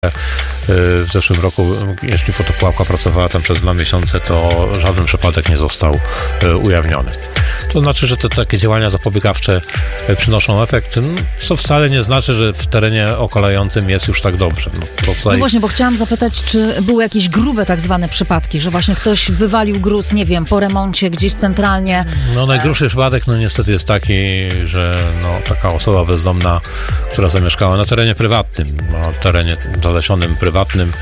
W zeszłym roku, jeśli fotopułapka pracowała tam przez 2 miesiące, to żaden przypadek nie został ujawniony. To znaczy, że te takie działania zapobiegawcze przynoszą efekt, co wcale nie znaczy, że w terenie okalającym jest już tak dobrze. No właśnie, bo chciałam zapytać, czy były jakieś grube tak zwane przypadki, że właśnie ktoś wywalił gruz, nie wiem, po remoncie gdzieś centralnie. No najgrubszy przypadek, niestety jest taki, że taka osoba bezdomna, która zamieszkała na terenie prywatnym, na terenie zalesionym prywatnym,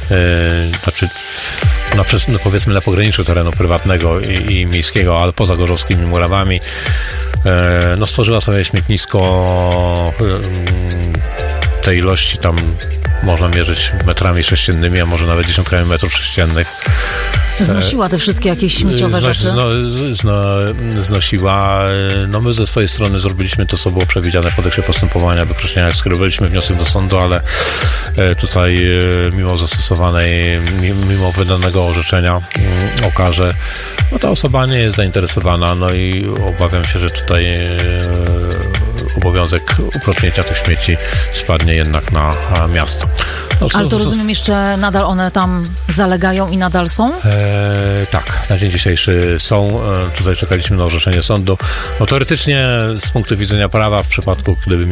powiedzmy na pograniczu terenu prywatnego i miejskiego, ale poza gorzowskimi murawami, stworzyła sobie śmietnisko tej ilości tam można mierzyć metrami sześciennymi, a może nawet dziesiątkami metrów sześciennych. Znosiła te wszystkie jakieś śmieciowe rzeczy? Znosiła. My ze swojej strony zrobiliśmy to, co było przewidziane w kodeksie postępowania wykroczenia. Skierowaliśmy wniosek do sądu, ale tutaj mimo wydanego orzeczenia o karze, ta osoba nie jest zainteresowana, i obawiam się, że tutaj obowiązek uprzątnięcia tych śmieci spadnie jednak na miasto. Ale to rozumiem, jeszcze nadal one tam zalegają i nadal są? Tak, na dzień dzisiejszy są. Tutaj czekaliśmy na orzeczenie sądu. Teoretycznie z punktu widzenia prawa, w przypadku gdyby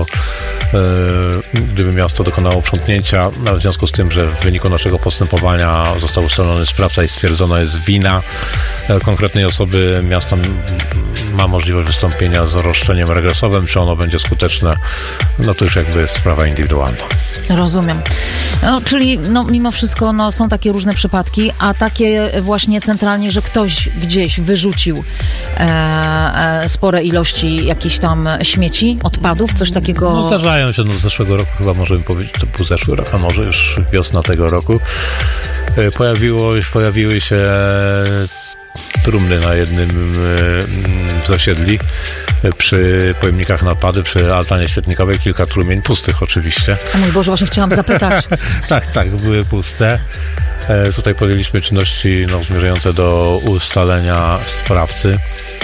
miasto dokonało uprzątnięcia, w związku z tym, że w wyniku naszego postępowania został ustalony sprawca i stwierdzona jest wina konkretnej osoby, miasto ma możliwość wystąpienia z roszczeniem regresowym. Czy ono będzie skuteczne, to już jakby jest sprawa indywidualna. Rozumiem. Czyli mimo wszystko są takie różne przypadki, a takie właśnie centralnie, że ktoś gdzieś wyrzucił spore ilości jakichś tam śmieci, odpadów, coś takiego... Zdarzają się, z zeszłego roku chyba możemy powiedzieć, to był zeszły rok, a może już wiosna tego roku. Pojawiły się trumny na jednym z osiedli przy pojemnikach na odpady, przy altanie świetnikowej, kilka trumień, pustych oczywiście. O mój Boże, właśnie chciałam zapytać. Tak, były puste. Tutaj podjęliśmy czynności zmierzające do ustalenia sprawcy.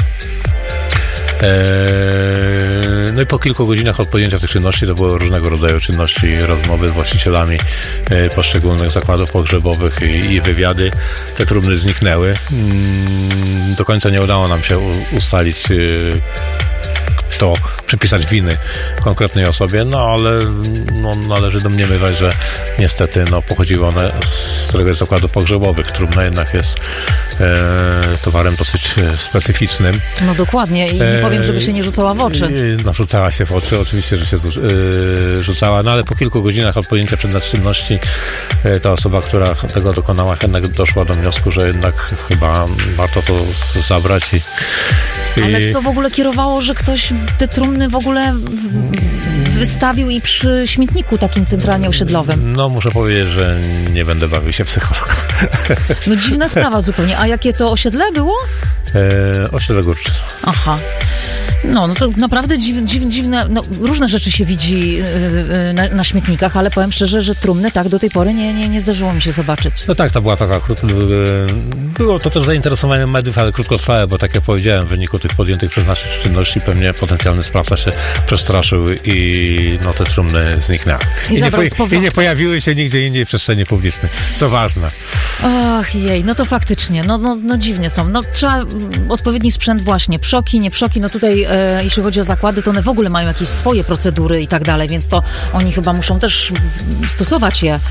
I po kilku godzinach od podjęcia tych czynności, to były różnego rodzaju czynności, rozmowy z właścicielami poszczególnych zakładów pogrzebowych i wywiady, te trumny zniknęły. Do końca nie udało nam się ustalić, kto przypisać winy konkretnej osobie, ale należy domniemywać, że niestety pochodziły one z któregoś z zakładów pogrzebowych. Trumna jednak jest towarem dosyć specyficznym. Dokładnie i nie powiem, żeby się nie rzucała w oczy. Rzucała się w oczy, oczywiście, że się rzucała, ale po kilku godzinach od podjęcia czynności ta osoba, która tego dokonała, jednak doszła do wniosku, że jednak chyba warto to zabrać. Ale co w ogóle kierowało, że ktoś te trumny w ogóle wystawił i przy śmietniku takim centralnie osiedlowym? Muszę powiedzieć, że nie będę bawił się psychologa. Dziwna sprawa zupełnie. A jakie to osiedle było? Osiedle Górcze. Aha. To naprawdę dziwne, różne rzeczy się widzi na śmietnikach, ale powiem szczerze, że trumny do tej pory nie zdarzyło mi się zobaczyć. Tak, to była taka, było to też zainteresowanie mediów, ale krótkotrwałe, bo tak jak powiedziałem, w wyniku tych podjętych przez nas czynności pewnie potencjalny sprawca się przestraszył i te trumny zniknęły. I nie pojawiły się nigdzie indziej w przestrzeni publicznej, co ważne. Och jej, to faktycznie, dziwnie są. Trzeba odpowiedni sprzęt właśnie, pszoki, nie pszoki, tutaj jeśli chodzi o zakłady, to one w ogóle mają jakieś swoje procedury i tak dalej, więc to oni chyba muszą też stosować je.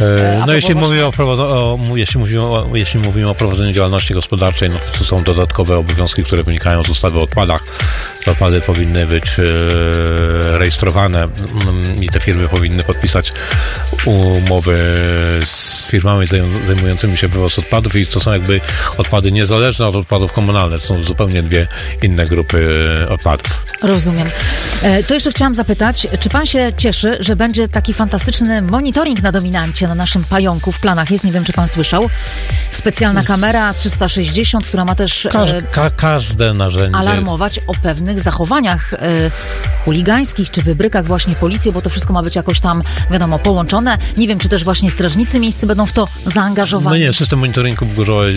Jeśli mówimy o prowadzeniu działalności gospodarczej, to są dodatkowe obowiązki, które wynikają z ustawy o odpadach. Te odpady powinny być rejestrowane i te firmy powinny podpisać umowy z firmami zajmującymi się wywóz odpadów i to są jakby odpady niezależne od odpadów komunalnych. To są zupełnie dwie inne grupy odpadów. Rozumiem. To jeszcze chciałam zapytać, czy pan się cieszy, że będzie taki fantastyczny monitoring na Dominancie, na naszym pająku w planach jest? Nie wiem, czy pan słyszał. Specjalna kamera 360, która ma też każde narzędzie alarmować o pewnych zachowaniach chuligańskich, czy wybrykach właśnie policji, bo to wszystko ma być jakoś tam, wiadomo, połączone. Nie wiem, czy też właśnie strażnicy miejscy będą w to zaangażowani. System monitoringu w Gorzowie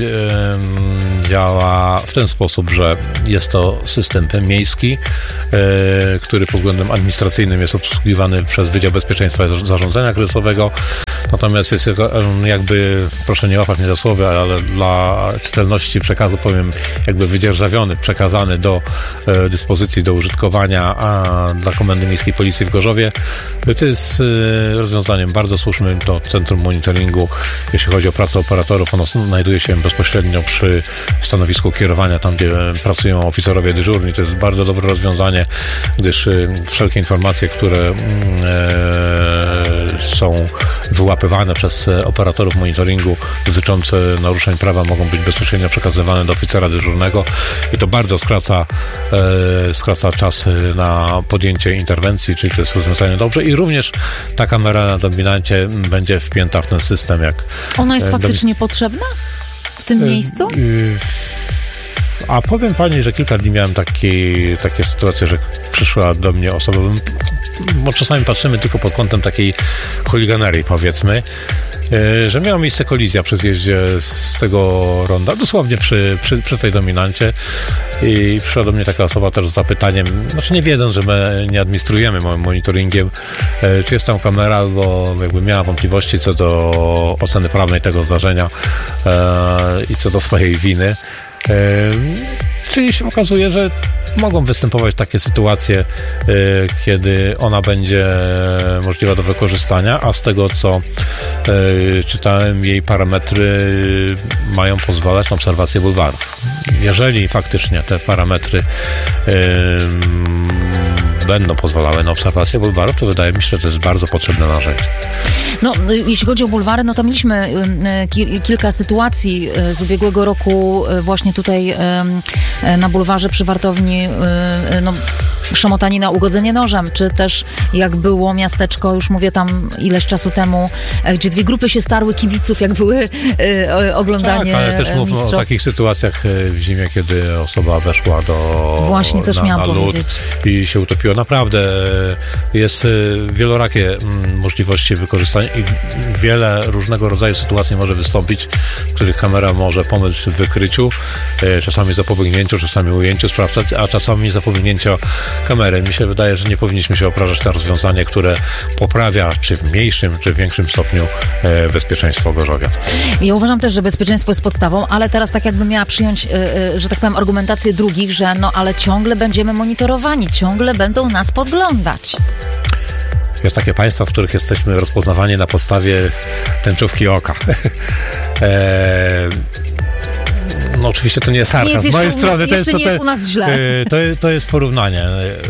działa w ten sposób, że jest to system miejski, który pod względem administracyjnym jest obsługiwany przez Wydział Bezpieczeństwa i Zarządzania Kryzysowego. Natomiast jest jakby, proszę nie łapać mnie za słowo, ale dla czytelności przekazu powiem, jakby wydzierżawiony, przekazany do dyspozycji, do użytkowania dla Komendy Miejskiej Policji w Gorzowie. To jest rozwiązaniem bardzo słusznym. To Centrum Monitoringu, jeśli chodzi o pracę operatorów, ono znajduje się bezpośrednio przy stanowisku kierowania, tam gdzie pracują oficerowie dyżurni. To jest bardzo dobre rozwiązanie, gdyż wszelkie informacje, które są wyłapywane przez operatorów monitoringu dotyczące naruszeń prawa, mogą być bezpośrednio przekazywane do oficera dyżurnego i to bardzo skraca czas na podjęcie interwencji, czyli to jest rozwiązanie dobrze i również ta kamera na dominancie będzie wpięta w ten system. Ona jest faktycznie potrzebna w tym miejscu? A powiem pani, że kilka dni miałem takie sytuacje, że przyszła do mnie osoba, bo czasami patrzymy tylko pod kątem takiej chuliganerii, powiedzmy, że miała miejsce kolizja przy zjeździe z tego ronda, dosłownie przy tej dominancie i przyszła do mnie taka osoba też z zapytaniem, znaczy nie wiedząc, że my nie administrujemy monitoringiem, czy jest tam kamera, bo jakby miała wątpliwości co do oceny prawnej tego zdarzenia i co do swojej winy. Czyli się okazuje, że mogą występować takie sytuacje, kiedy ona będzie możliwa do wykorzystania, a z tego, co czytałem, jej parametry mają pozwalać na obserwację bulwarów. Jeżeli faktycznie te parametry będą pozwalały na obserwację bulwarów, to wydaje mi się, że to jest bardzo potrzebne narzędzie. No, jeśli chodzi o bulwary, no to mieliśmy kilka sytuacji z ubiegłego roku właśnie tutaj na bulwarze przy wartowni, no, szamotanina, ugodzenie nożem, czy też jak było miasteczko, już mówię tam ileś czasu temu, gdzie dwie grupy się starły kibiców, jak były oglądanie tak, ale też mówmy o takich sytuacjach w zimie, kiedy osoba weszła właśnie też miałam powiedzieć. I się utopiła. Naprawdę jest wielorakie możliwości wykorzystania i wiele różnego rodzaju sytuacji może wystąpić, w których kamera może pomóc w wykryciu, czasami zapobiegnięciu, czasami ujęciu sprawcy, a czasami zapobiegnięcia kamery. Mi się wydaje, że nie powinniśmy się obrażać na rozwiązanie, które poprawia czy w mniejszym, czy w większym stopniu bezpieczeństwo Gorzowia. Ja uważam też, że bezpieczeństwo jest podstawą, ale teraz tak jakbym miała przyjąć, że tak powiem, argumentację drugich, że no ale ciągle będziemy monitorowani, ciągle będą nas podglądać. Jest takie państwa, w których jesteśmy rozpoznawani na podstawie tęczówki oka. No oczywiście to nie jest sarkazm z mojej strony. Jeszcze nie jest u nas źle. To jest porównanie.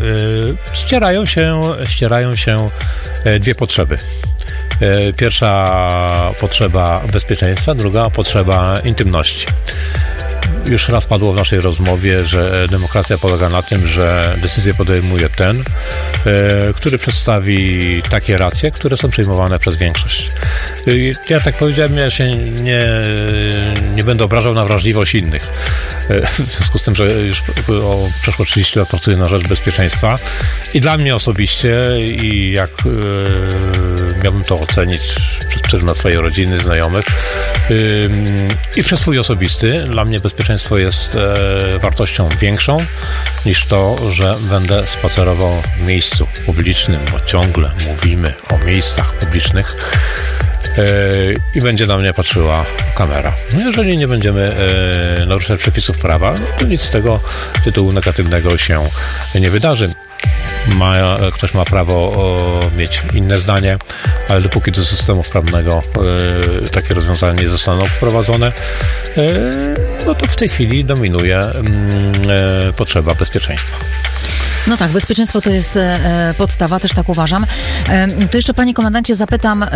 Ścierają się dwie potrzeby. Pierwsza potrzeba bezpieczeństwa, druga potrzeba intymności. Już raz padło w naszej rozmowie, że demokracja polega na tym, że decyzję podejmuje ten, który przedstawi takie racje, które są przyjmowane przez większość. Ja tak powiedziałem, ja się nie będę obrażał na wrażliwość innych. W związku z tym, że już przeszło 30 lat pracuję na rzecz bezpieczeństwa i dla mnie osobiście i jak miałbym to ocenić przez pryzmat swojej rodziny, znajomych i przez swój osobisty, dla mnie bezpieczeństwo jest wartością większą niż to, że będę spacerował w miejscu publicznym, bo ciągle mówimy o miejscach publicznych i będzie na mnie patrzyła kamera. No jeżeli nie będziemy naruszać przepisów prawa, no to nic z tego tytułu negatywnego się nie wydarzy. Ktoś ma prawo mieć inne zdanie, ale dopóki do systemu prawnego takie rozwiązania nie zostaną wprowadzone, no to w tej chwili dominuje potrzeba bezpieczeństwa. No tak, bezpieczeństwo to jest podstawa, też tak uważam. To jeszcze, panie komendancie, zapytam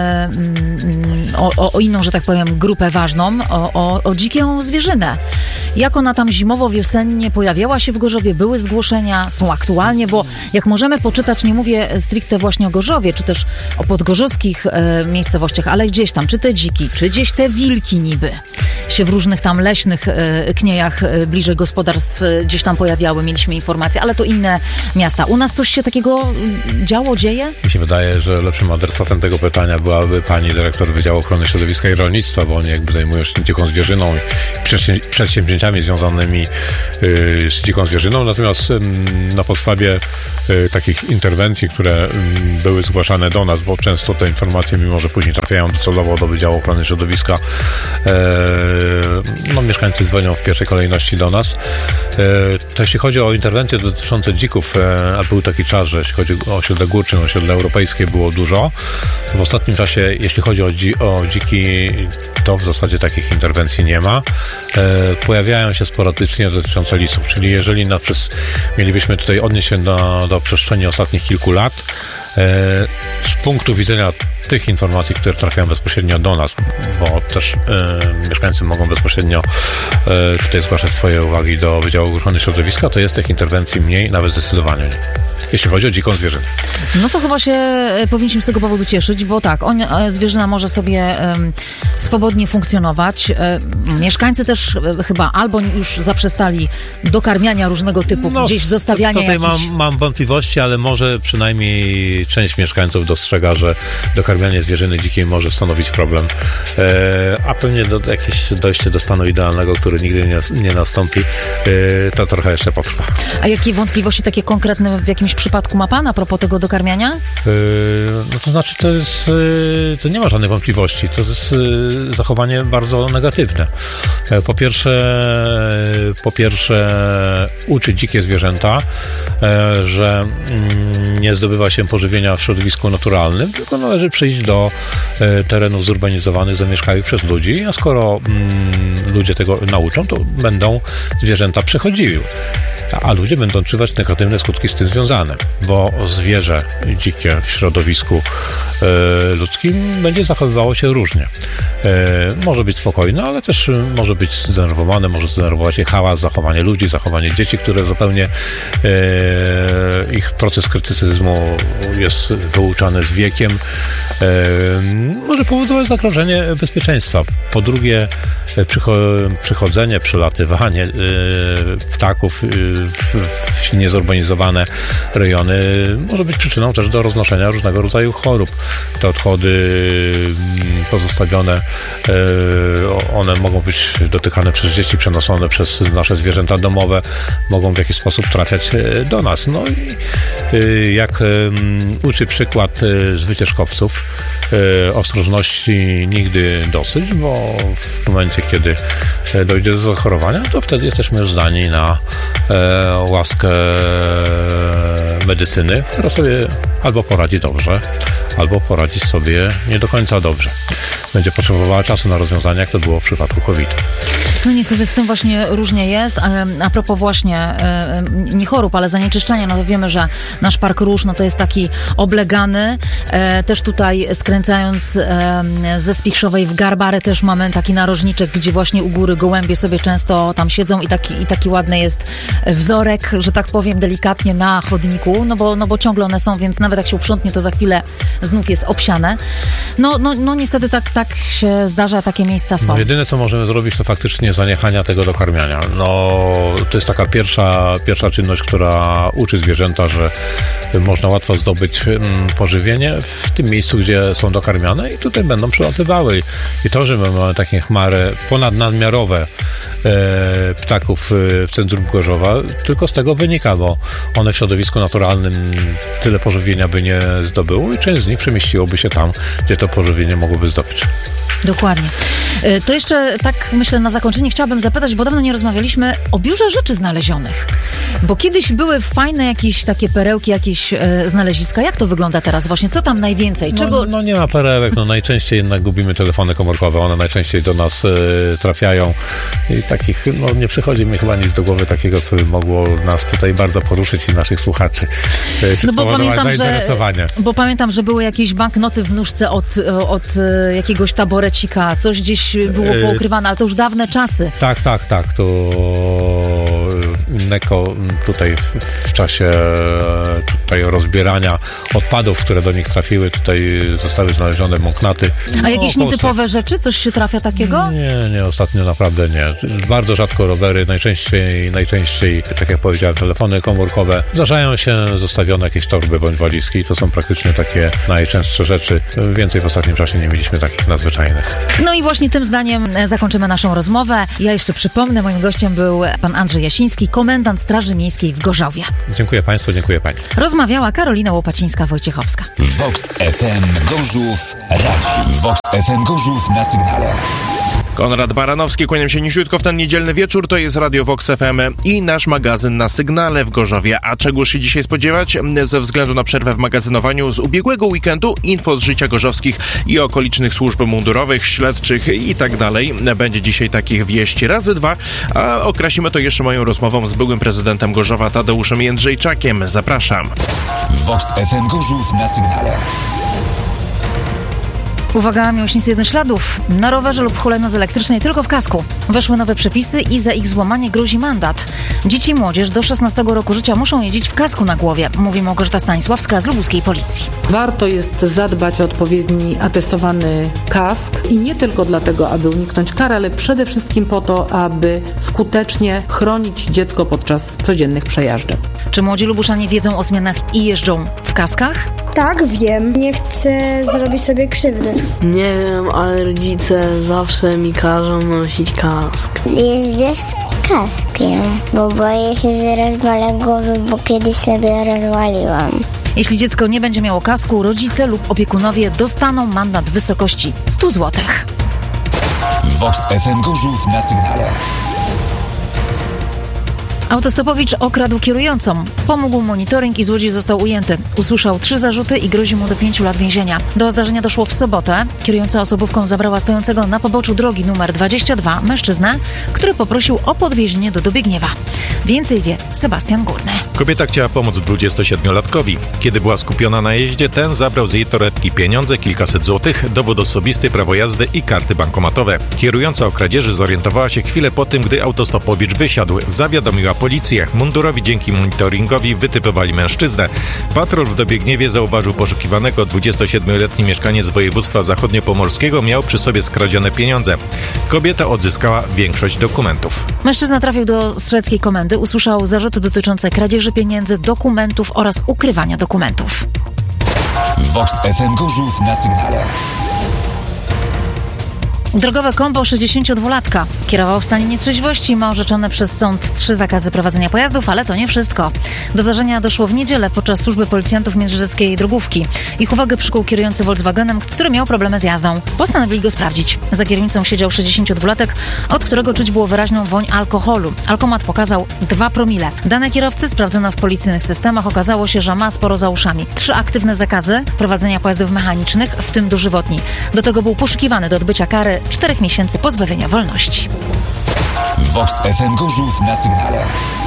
o inną, że tak powiem, grupę ważną, o dziką zwierzynę. Jak ona tam zimowo-wiosennie pojawiała się w Gorzowie? Były zgłoszenia? Są aktualnie? Bo jak możemy poczytać, nie mówię stricte właśnie o Gorzowie, czy też o podgorzowskich miejscowościach, ale gdzieś tam, czy te dziki, czy gdzieś te wilki niby się w różnych tam leśnych kniejach bliżej gospodarstw gdzieś tam pojawiały, mieliśmy informacje, ale to inna religijne miasta. U nas coś się takiego dzieje? Mi się wydaje, że lepszym adresatem tego pytania byłaby pani dyrektor Wydziału Ochrony Środowiska i Rolnictwa, bo oni jakby zajmują się dziką zwierzyną i przedsięwzięciami związanymi z dziką zwierzyną. Natomiast na podstawie takich interwencji, które były zgłaszane do nas, bo często te informacje, mimo że później trafiają docelowo do Wydziału Ochrony Środowiska, mieszkańcy dzwonią w pierwszej kolejności do nas. To jeśli chodzi o interwencje dotyczące dzików, a był taki czas, że jeśli chodzi o osiedle Górczyn, osiedle europejskie było dużo. W ostatnim czasie, jeśli chodzi o dziki, to w zasadzie takich interwencji nie ma. Pojawiają się sporadycznie dotyczące lisów, czyli jeżeli mielibyśmy tutaj odnieść się do przestrzeni ostatnich kilku lat, z punktu widzenia tych informacji, które trafiają bezpośrednio do nas, bo też mieszkańcy mogą bezpośrednio tutaj zgłaszać swoje uwagi do Wydziału Ochrony Środowiska, to jest tych interwencji mniej, nawet zdecydowanie nie. Jeśli chodzi o dziką zwierzynę. No to chyba się powinniśmy z tego powodu cieszyć, bo tak, zwierzyna może sobie swobodnie funkcjonować. Mieszkańcy też chyba albo już zaprzestali dokarmiania różnego typu, gdzieś zostawiania tutaj mam wątpliwości, ale może przynajmniej część mieszkańców dostrzega, że dokarmianie zwierzyny dzikiej może stanowić problem. A pewnie jakieś dojście do stanu idealnego, który nigdy nie nastąpi, to trochę jeszcze potrwa. A jakie wątpliwości takie konkretne w jakimś przypadku ma pan a propos tego dokarmiania? No to znaczy, to nie ma żadnych wątpliwości. To jest zachowanie bardzo negatywne. Po pierwsze uczy dzikie zwierzęta, że nie zdobywa się pożywienia w środowisku naturalnym, tylko należy przyjść do terenów zurbanizowanych, zamieszkałych przez ludzi, a skoro ludzie tego nauczą, to będą zwierzęta przechodziły. A ludzie będą odczuwać negatywne skutki z tym związane, bo zwierzę dzikie w środowisku ludzkim będzie zachowywało się różnie. Może być spokojne, ale też może być zdenerwowane, może zdenerwować je hałas, zachowanie ludzi, zachowanie dzieci, które zupełnie ich proces krytycyzmu jest wyuczany z wiekiem. Może powodować zagrożenie bezpieczeństwa. Po drugie, przychodzenie, przelatywanie ptaków w niezurbanizowane rejony może być przyczyną też do roznoszenia różnego rodzaju chorób. Te odchody pozostawione, one mogą być dotykane przez dzieci, przenoszone przez nasze zwierzęta domowe, mogą w jakiś sposób trafiać do nas. No i jak uczy przykład z wycieczkowców, ostrożności nigdy dosyć, bo w momencie, kiedy dojdzie do zachorowania, to wtedy jesteśmy już zdani na łaskę medycyny, która sobie albo poradzi dobrze, albo poradzi sobie nie do końca dobrze. Będzie potrzebowała czasu na rozwiązanie, jak to było w przypadku COVID-u. No niestety z tym właśnie różnie jest. A propos właśnie nie chorób, ale zanieczyszczenia, no to wiemy, że nasz Park Róż, no to jest taki oblegany. Też tutaj skręcając ze Spichrzowej w Garbary też mamy taki narożniczek, gdzie właśnie u góry gołębie sobie często tam siedzą i taki ładny jest wzorek, że tak powiem delikatnie na chodniku, no bo ciągle one są, więc nawet jak się uprzątnie, to za chwilę znów jest obsiane. No niestety tak się zdarza, takie miejsca są. No, jedyne, co możemy zrobić, to faktycznie zaniechania tego dokarmiania. No, to jest taka pierwsza czynność, która uczy zwierzęta, że można łatwo zdobyć pożywienie w tym miejscu, gdzie są dokarmiane i tutaj będą przelatywały. I to, że my mamy takie chmary ponadnadmiarowe ptaków w centrum Gorzowa, tylko z tego wynika, bo one w środowisku naturalnym tyle pożywienia by nie zdobyło i część z nich przemieściłoby się tam, gdzie to pożywienie mogłoby zdobyć. Dokładnie. To jeszcze tak myślę na zakończenie chciałabym zapytać, bo dawno nie rozmawialiśmy o biurze rzeczy znalezionych. Bo kiedyś były fajne jakieś takie perełki, jakieś znaleziska. Jak to wygląda teraz właśnie? Co tam najwięcej? Czego... No nie ma perełek. No najczęściej jednak gubimy telefony komórkowe. One najczęściej do nas trafiają. I takich, nie przychodzi mi chyba nic do głowy takiego, co by mogło nas tutaj bardzo poruszyć i naszych słuchaczy. Bo pamiętam, że były jakieś banknoty w nóżce od jakiegoś taborecika. Coś gdzieś było poukrywane, ale to już dawne czasy. Tak. To Neko tutaj w czasie tutaj rozbierania odpadów, które do nich trafiły. Tutaj zostały znalezione banknoty. A jakieś nietypowe rzeczy? Coś się trafia takiego? Nie, ostatnio naprawdę nie. Bardzo rzadko rowery, najczęściej, tak jak powiedziałem, telefony komórkowe. Zdarzają się zostawione jakieś torby bądź walizki. To są praktycznie takie najczęstsze rzeczy. Więcej w ostatnim czasie nie mieliśmy takich nadzwyczajnych. No i właśnie tym zdaniem zakończymy naszą rozmowę. Ja jeszcze przypomnę, moim gościem był pan Andrzej Jasiński, komendant Straży Miejskiej w Gorzowie. Dziękuję Państwu, dziękuję Pani. Rozmawiała Karolina Łopacińska-Wojciechowska. Vox FM Gorzów radzi. Vox FM Gorzów na sygnale. Konrad Baranowski, kłaniam się niziutko w ten niedzielny wieczór. To jest Radio Vox FM i nasz magazyn na sygnale w Gorzowie. A czego się dzisiaj spodziewać? Ze względu na przerwę w magazynowaniu z ubiegłego weekendu, info z życia gorzowskich i okolicznych służb mundurowych, śledczych i tak dalej. Będzie dzisiaj takich wieści razy dwa, a okrasimy to jeszcze moją rozmową z byłym prezydentem Gorzowa Tadeuszem Jędrzejczakiem. Zapraszam. Vox FM Gorzów na sygnale. Uwaga, miłośnicy jednośladów. Na rowerze lub hulajnodze elektrycznej tylko w kasku. Weszły nowe przepisy i za ich złamanie grozi mandat. Dzieci i młodzież do 16 roku życia muszą jeździć w kasku na głowie, mówi Małgorzata Stanisławska z lubuskiej policji. Warto jest zadbać o odpowiedni atestowany kask i nie tylko dlatego, aby uniknąć kar, ale przede wszystkim po to, aby skutecznie chronić dziecko podczas codziennych przejażdżek. Czy młodzi lubuszanie wiedzą o zmianach i jeżdżą w kaskach? Tak, wiem. Nie chcę zrobić sobie krzywdy. Nie wiem, ale rodzice zawsze mi każą nosić kask. Jeżdżę z kaskiem, bo boję się, że rozwalę głowę, bo kiedyś sobie rozwaliłam. Jeśli dziecko nie będzie miało kasku, rodzice lub opiekunowie dostaną mandat w wysokości 100 zł. Vox FM Gorzów na sygnale. Autostopowicz okradł kierującą. Pomógł monitoring i złodziej został ujęty. Usłyszał 3 zarzuty i grozi mu do 5 lat więzienia. Do zdarzenia doszło w sobotę. Kierująca osobówką zabrała stojącego na poboczu drogi numer 22 mężczyznę, który poprosił o podwiezienie do Dobiegniewa. Więcej wie Sebastian Górny. Kobieta chciała pomóc 27-latkowi. Kiedy była skupiona na jeździe, ten zabrał z jej torebki pieniądze, kilkaset złotych, dowód osobisty, prawo jazdy i karty bankomatowe. Kierująca o kradzieży zorientowała się chwilę po tym, gdy autostopowicz wysiadł. Zawiadomiła policję. Mundurowi dzięki monitoringowi wytypowali mężczyznę. Patrol w Dobiegniewie zauważył poszukiwanego. 27-letni mieszkaniec województwa zachodniopomorskiego miał przy sobie skradzione pieniądze. Kobieta odzyskała większość dokumentów. Mężczyzna trafił do strzeleckiej komendy, usłyszał zarzuty dotyczące kradzieży pieniędzy, dokumentów oraz ukrywania dokumentów. Vox FM Gorzów na sygnale. Drogowe kombo 62-latka. Kierował w stanie nietrzeźwości, ma orzeczone przez sąd 3 zakazy prowadzenia pojazdów, ale to nie wszystko. Do zdarzenia doszło w niedzielę podczas służby policjantów międzyrzeckiej drogówki. Ich uwagę przykuł kierujący Volkswagenem, który miał problemy z jazdą. Postanowili go sprawdzić. Za kierownicą siedział 62-latek, od którego czuć było wyraźną woń alkoholu. Alkomat pokazał 2 promile. Dane kierowcy sprawdzono w policyjnych systemach. Okazało się, że ma sporo za uszami. 3 aktywne zakazy prowadzenia pojazdów mechanicznych, w tym dożywotni. Do tego był poszukiwany do odbycia kary 4 miesięcy pozbawienia wolności. Vox FM Gorzów na sygnale.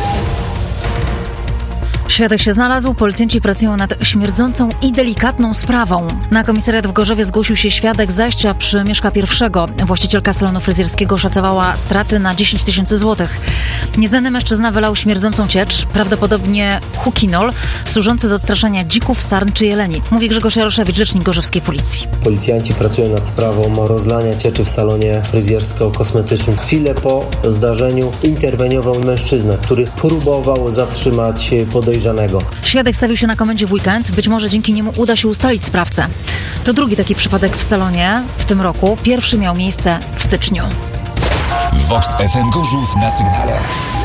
Świadek się znalazł, policjanci pracują nad śmierdzącą i delikatną sprawą. Na komisariat w Gorzowie zgłosił się świadek zajścia przy Mieszka I. Właścicielka salonu fryzjerskiego szacowała straty na 10 000 złotych. Nieznany mężczyzna wylał śmierdzącą ciecz, prawdopodobnie hukinol, służący do odstraszania dzików, sarn czy jeleni. Mówi Grzegorz Jaroszewicz, rzecznik gorzowskiej policji. Policjanci pracują nad sprawą rozlania cieczy w salonie fryzjersko-kosmetycznym. Chwilę po zdarzeniu interweniował mężczyzna, który próbował zatrzymać podejrzanego. Świadek stawił się na komendzie w weekend. Być może dzięki niemu uda się ustalić sprawcę. To drugi taki przypadek w salonie w tym roku. Pierwszy miał miejsce w styczniu. Vox FM Gorzów na sygnale.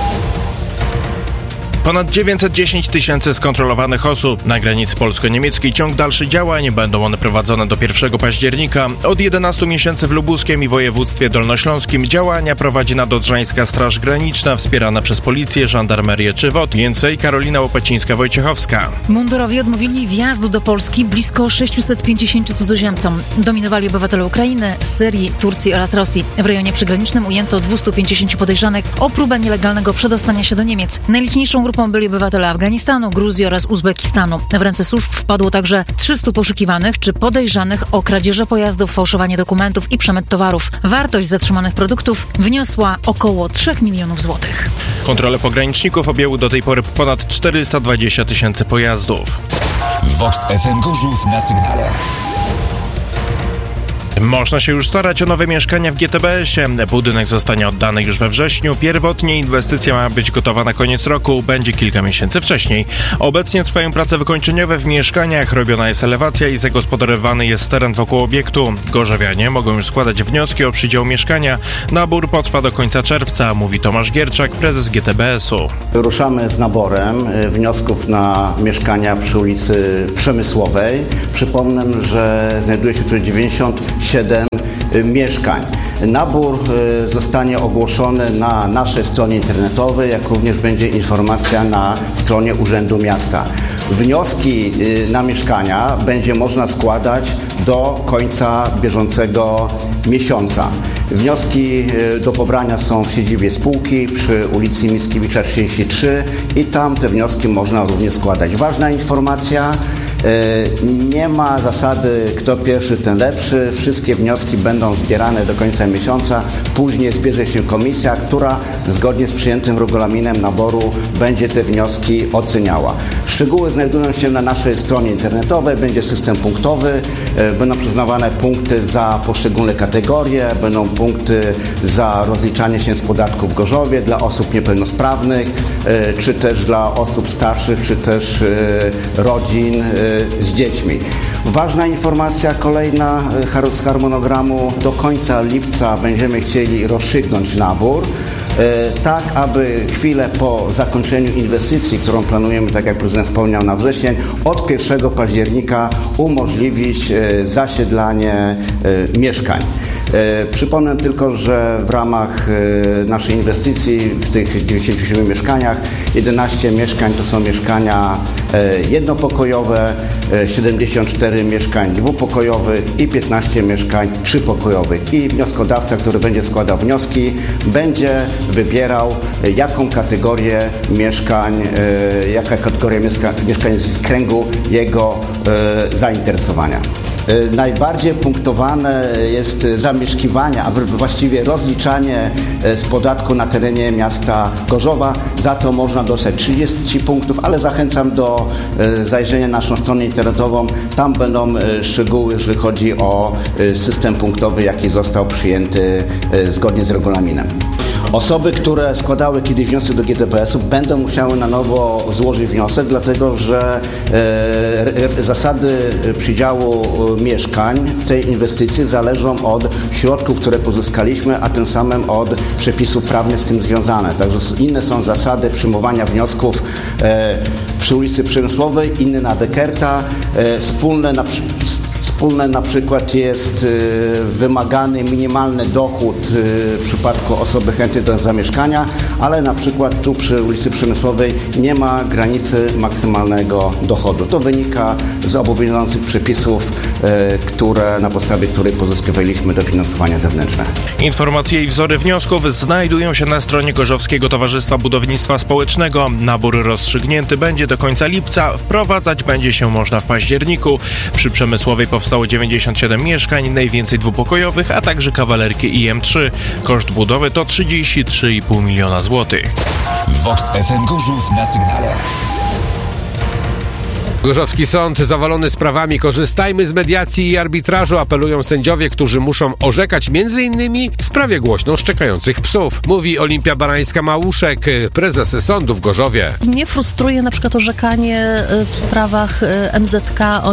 Ponad 910 000 skontrolowanych osób. Na granicy polsko-niemieckiej ciąg dalszych działań. Będą one prowadzone do 1 października. Od 11 miesięcy w lubuskim i województwie dolnośląskim działania prowadzi Nadodrzańska Straż Graniczna, wspierana przez policję, żandarmerię czy WOT. Więcej Karolina Łopacińska-Wojciechowska. Mundurowi odmówili wjazdu do Polski blisko 650 cudzoziemcom. Dominowali obywatele Ukrainy, Syrii, Turcji oraz Rosji. W rejonie przygranicznym ujęto 250 podejrzanych o próbę nielegalnego przedostania się do Niemiec. Najliczniejszą grupą byli obywatele Afganistanu, Gruzji oraz Uzbekistanu. W ręce służb wpadło także 300 poszukiwanych czy podejrzanych o kradzieże pojazdów, fałszowanie dokumentów i przemyt towarów. Wartość zatrzymanych produktów wyniosła około 3 milionów złotych. Kontrole pograniczników objęły do tej pory ponad 420 tysięcy pojazdów. Vox FM Gorzów na sygnale. Można się już starać o nowe mieszkania w GTBS-ie. Budynek zostanie oddany już we wrześniu. Pierwotnie inwestycja ma być gotowa na koniec roku, będzie kilka miesięcy wcześniej. Obecnie trwają prace wykończeniowe w mieszkaniach, robiona jest elewacja i zagospodarowany jest teren wokół obiektu. Gorzowianie mogą już składać wnioski o przydział mieszkania. Nabór potrwa do końca czerwca, mówi Tomasz Gierczak, prezes GTBS-u. Ruszamy z naborem wniosków na mieszkania przy ulicy Przemysłowej. Przypomnę, że znajduje się tu 97 mieszkań. Nabór zostanie ogłoszony na naszej stronie internetowej, jak również będzie informacja na stronie Urzędu Miasta. Wnioski na mieszkania będzie można składać do końca bieżącego miesiąca. Wnioski do pobrania są w siedzibie spółki przy ulicy Mickiewicza 33 i tam te wnioski można również składać. Ważna informacja, nie ma zasady kto pierwszy, ten lepszy. Wszystkie wnioski będą zbierane do końca miesiąca. Później zbierze się komisja, która zgodnie z przyjętym regulaminem naboru będzie te wnioski oceniała. Szczegóły znajdują się na naszej stronie internetowej. Będzie system punktowy. Będą przyznawane punkty za poszczególne kategorie. Będą punkty za rozliczanie się z podatku w Gorzowie dla osób niepełnosprawnych, czy też dla osób starszych, czy też rodzin z dziećmi. Ważna informacja kolejna z harmonogramu. Do końca lipca będziemy chcieli rozstrzygnąć nabór, tak aby chwilę po zakończeniu inwestycji, którą planujemy, tak jak prezydent wspomniał, na wrzesień, od 1 października umożliwić zasiedlanie mieszkań. Przypomnę tylko, że w ramach naszej inwestycji w tych 97 mieszkaniach 11 mieszkań to są mieszkania jednopokojowe, 74 mieszkań dwupokojowych i 15 mieszkań trzypokojowych. I wnioskodawca, który będzie składał wnioski, będzie wybierał, jaką kategorię mieszkań, jaka kategoria mieszkań jest w kręgu jego zainteresowania. Najbardziej punktowane jest zamieszkiwanie, a właściwie rozliczanie z podatku na terenie miasta Gorzowa. Za to można dostać 30 punktów, ale zachęcam do zajrzenia na naszą stronę internetową. Tam będą szczegóły, jeżeli chodzi o system punktowy, jaki został przyjęty zgodnie z regulaminem. Osoby, które składały kiedyś wniosek do GTBS-u, będą musiały na nowo złożyć wniosek, dlatego że zasady przydziału mieszkań w tej inwestycji zależą od środków, które pozyskaliśmy, a tym samym od przepisów prawnych z tym związane. Także inne są zasady przyjmowania wniosków przy ulicy Przemysłowej, inne na Dekerta, Wspólne na przykład jest wymagany minimalny dochód w przypadku osoby chętnej do zamieszkania, ale na przykład tu przy ulicy Przemysłowej nie ma granicy maksymalnego dochodu. To wynika z obowiązujących przepisów, na podstawie których pozyskiwaliśmy dofinansowania zewnętrzne. Informacje i wzory wniosków znajdują się na stronie Gorzowskiego Towarzystwa Budownictwa Społecznego. Nabór rozstrzygnięty będzie do końca lipca. Wprowadzać będzie się można w październiku. Przy Przemysłowej powstało 97 mieszkań, najwięcej dwupokojowych, a także kawalerki i M3. Koszt budowy to 33,5 miliona złotych. Vox FM Gorzów na sygnale. Gorzowski Sąd zawalony sprawami. Korzystajmy z mediacji i arbitrażu, apelują sędziowie, którzy muszą orzekać m.in. w sprawie głośno szczekających psów. Mówi Olimpia Barańska-Małuszek, prezes sądu w Gorzowie. Mnie frustruje na przykład orzekanie w sprawach MZK o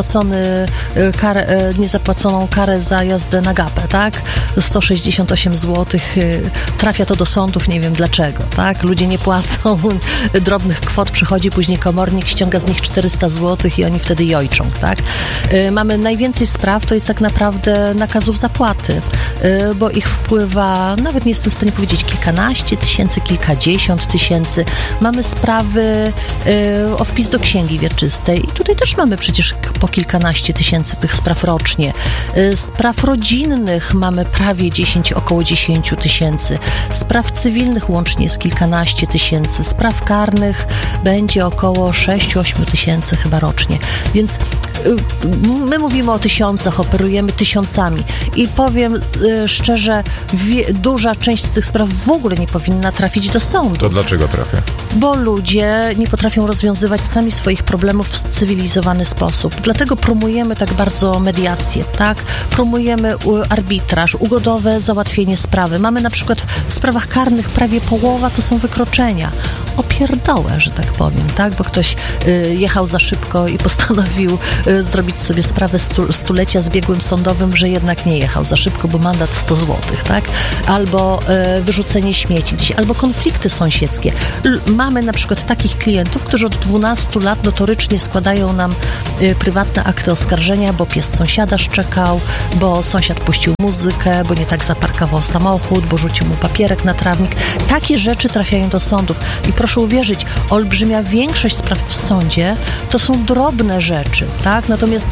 niezapłaconą karę za jazdę na gapę, tak? 168 zł. Trafia to do sądów, nie wiem dlaczego, tak? Ludzie nie płacą drobnych kwot, przychodzi później komornik, ściąga z nich 400 300 zł i oni wtedy jojczą, tak? Mamy najwięcej spraw, to jest tak naprawdę nakazów zapłaty, bo ich wpływa, nawet nie jestem w stanie powiedzieć, kilkanaście tysięcy, kilkadziesiąt tysięcy. Mamy sprawy o wpis do księgi wieczystej i tutaj też mamy przecież po kilkanaście tysięcy tych spraw rocznie. Spraw rodzinnych mamy prawie około 10 tysięcy. Spraw cywilnych łącznie jest kilkanaście tysięcy. Spraw karnych będzie około 6-8 tysięcy chyba rocznie. Więc my mówimy o tysiącach, operujemy tysiącami i powiem szczerze, duża część z tych spraw w ogóle nie powinna trafić do sądu. To dlaczego trafia? Bo ludzie nie potrafią rozwiązywać sami swoich problemów w cywilizowany sposób. Dlatego promujemy tak bardzo mediację, tak? Promujemy arbitraż, ugodowe załatwienie sprawy. Mamy na przykład w sprawach karnych prawie połowa to są wykroczenia. Opierdołę, że tak powiem, tak? Bo ktoś jechał za szybko i postanowił zrobić sobie sprawę stulecia z biegłym sądowym, że jednak nie jechał za szybko, bo mandat 100 zł, tak? Albo wyrzucenie śmieci gdzieś, albo konflikty sąsiedzkie. Mamy na przykład takich klientów, którzy od 12 lat notorycznie składają nam prywatne akty oskarżenia, bo pies sąsiada szczekał, bo sąsiad puścił muzykę, bo nie tak zaparkował samochód, bo rzucił mu papierek na trawnik. Takie rzeczy trafiają do sądów. I proszę uwierzyć, olbrzymia większość spraw w sądzie to są drobne rzeczy, tak? Natomiast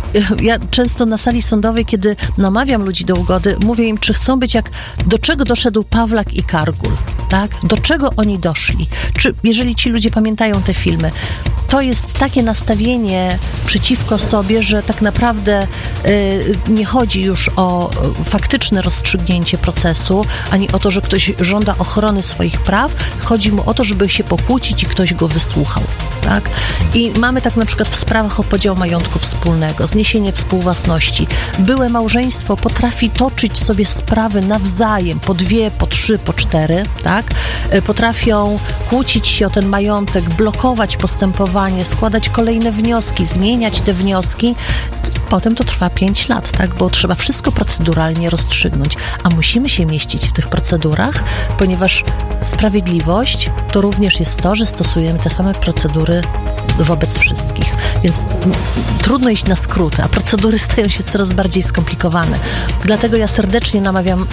ja często na sali sądowej, kiedy namawiam ludzi do ugody, mówię im, czy chcą być do czego doszedł Pawlak i Kargul, tak? Do czego oni doszli? Czy, jeżeli ci ludzie pamiętają te filmy, to jest takie nastawienie przeciwko sobie, że tak naprawdę nie chodzi już o faktyczne rozstrzygnięcie procesu, ani o to, że ktoś żąda ochrony swoich praw. Chodzi mu o to, żeby się pokłócić i ktoś go wysłuchał, tak? I mamy tak na przykład w sprawach o podział majątku wspólnego, zniesienie współwłasności. Byłe małżeństwo potrafi toczyć sobie sprawy nawzajem, po 2, po 3, po 4, tak? Potrafią kłócić się o ten majątek, blokować postępowanie, składać kolejne wnioski, zmieniać te wnioski. Potem to trwa 5 lat, tak? Bo trzeba wszystko proceduralnie rozstrzygnąć, a musimy się mieścić w tych procedurach, ponieważ sprawiedliwość to również jest to, że stosujemy te same procedury wobec wszystkich. Więc trudno iść na skróty, a procedury stają się coraz bardziej skomplikowane. Dlatego ja serdecznie namawiam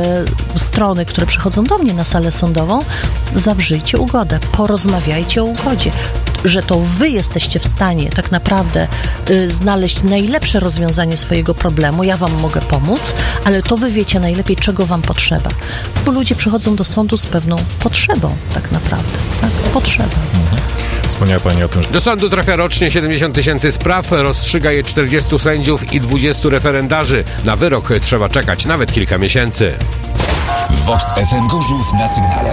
strony, które przychodzą do mnie na salę sądową, zawrzyjcie ugodę, porozmawiajcie o ugodzie, że to wy jesteście w stanie tak naprawdę znaleźć najlepsze rozwiązanie swojego problemu. Ja wam mogę pomóc, ale to wy wiecie najlepiej, czego wam potrzeba. Bo ludzie przychodzą do sądu z pewną potrzebą tak naprawdę. Tak? Potrzebą. Wspomniała Pani o tym, że do sądu trafia rocznie 70 tysięcy spraw, rozstrzyga je 40 sędziów i 20 referendarzy. Na wyrok trzeba czekać nawet kilka miesięcy. Vox FM Gorzów na sygnale.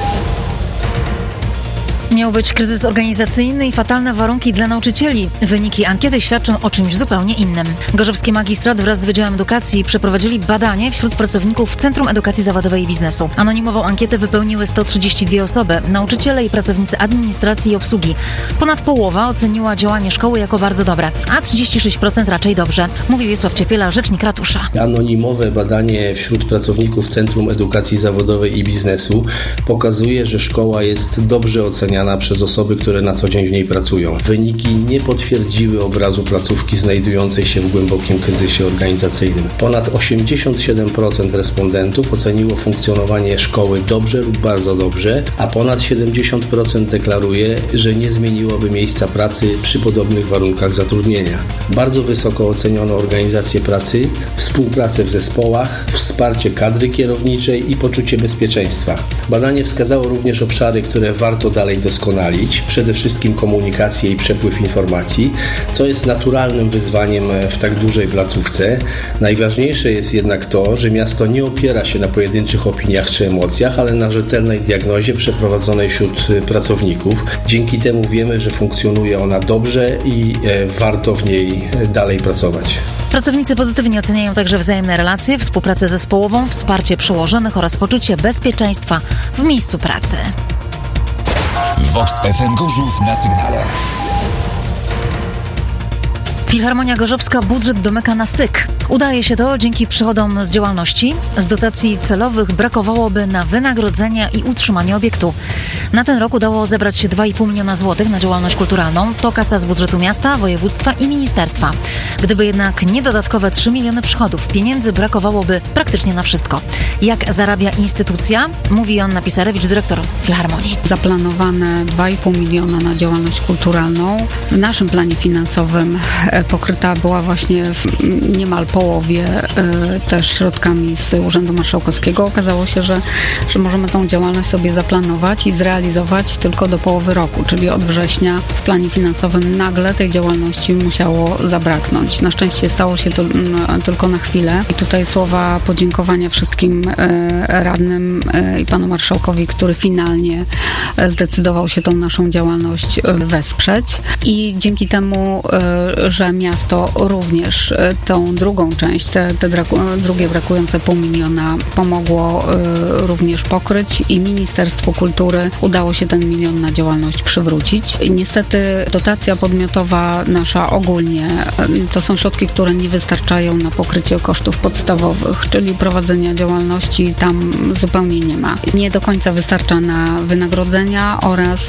Miał być kryzys organizacyjny i fatalne warunki dla nauczycieli. Wyniki ankiety świadczą o czymś zupełnie innym. Gorzowski Magistrat wraz z Wydziałem Edukacji przeprowadzili badanie wśród pracowników Centrum Edukacji Zawodowej i Biznesu. Anonimową ankietę wypełniły 132 osoby, nauczyciele i pracownicy administracji i obsługi. Ponad połowa oceniła działanie szkoły jako bardzo dobre, a 36% raczej dobrze, mówi Wiesław Ciepiela, rzecznik ratusza. Anonimowe badanie wśród pracowników Centrum Edukacji Zawodowej i Biznesu pokazuje, że szkoła jest dobrze oceniana przez osoby, które na co dzień w niej pracują. Wyniki nie potwierdziły obrazu placówki znajdującej się w głębokim kryzysie organizacyjnym. Ponad 87% respondentów oceniło funkcjonowanie szkoły dobrze lub bardzo dobrze, a ponad 70% deklaruje, że nie zmieniłoby miejsca pracy przy podobnych warunkach zatrudnienia. Bardzo wysoko oceniono organizację pracy, współpracę w zespołach, wsparcie kadry kierowniczej i poczucie bezpieczeństwa. Badanie wskazało również obszary, które warto dalej doskonalić, przede wszystkim komunikację i przepływ informacji, co jest naturalnym wyzwaniem w tak dużej placówce. Najważniejsze jest jednak to, że miasto nie opiera się na pojedynczych opiniach czy emocjach, ale na rzetelnej diagnozie przeprowadzonej wśród pracowników. Dzięki temu wiemy, że funkcjonuje ona dobrze i warto w niej dalej pracować. Pracownicy pozytywnie oceniają także wzajemne relacje, współpracę zespołową, wsparcie przełożonych oraz poczucie bezpieczeństwa w miejscu pracy. Vox FM Gorzów na sygnale. Filharmonia Gorzowska budżet domyka na styk. Udaje się to dzięki przychodom z działalności. Z dotacji celowych brakowałoby na wynagrodzenia i utrzymanie obiektu. Na ten rok udało zebrać 2,5 miliona złotych na działalność kulturalną. To kasa z budżetu miasta, województwa i ministerstwa. Gdyby jednak nie dodatkowe 3 miliony przychodów, pieniędzy brakowałoby praktycznie na wszystko. Jak zarabia instytucja? Mówi Joanna Pisarewicz, dyrektor Filharmonii. Zaplanowane 2,5 miliona na działalność kulturalną. W naszym planie finansowym pokryta była właśnie w niemal połowie też środkami z Urzędu Marszałkowskiego. Okazało się, że możemy tą działalność sobie zaplanować i zrealizować tylko do połowy roku, czyli od września w planie finansowym nagle tej działalności musiało zabraknąć. Na szczęście stało się to tylko na chwilę i tutaj słowa podziękowania wszystkim radnym i panu marszałkowi, który finalnie zdecydował się tą naszą działalność wesprzeć i dzięki temu, że miasto również tą drugą część, te drugie brakujące 0,5 miliona pomogło również pokryć i Ministerstwu Kultury udało się ten 1 milion na działalność przywrócić. Niestety dotacja podmiotowa nasza ogólnie to są środki, które nie wystarczają na pokrycie kosztów podstawowych, czyli prowadzenia działalności tam zupełnie nie ma. Nie do końca wystarcza na wynagrodzenia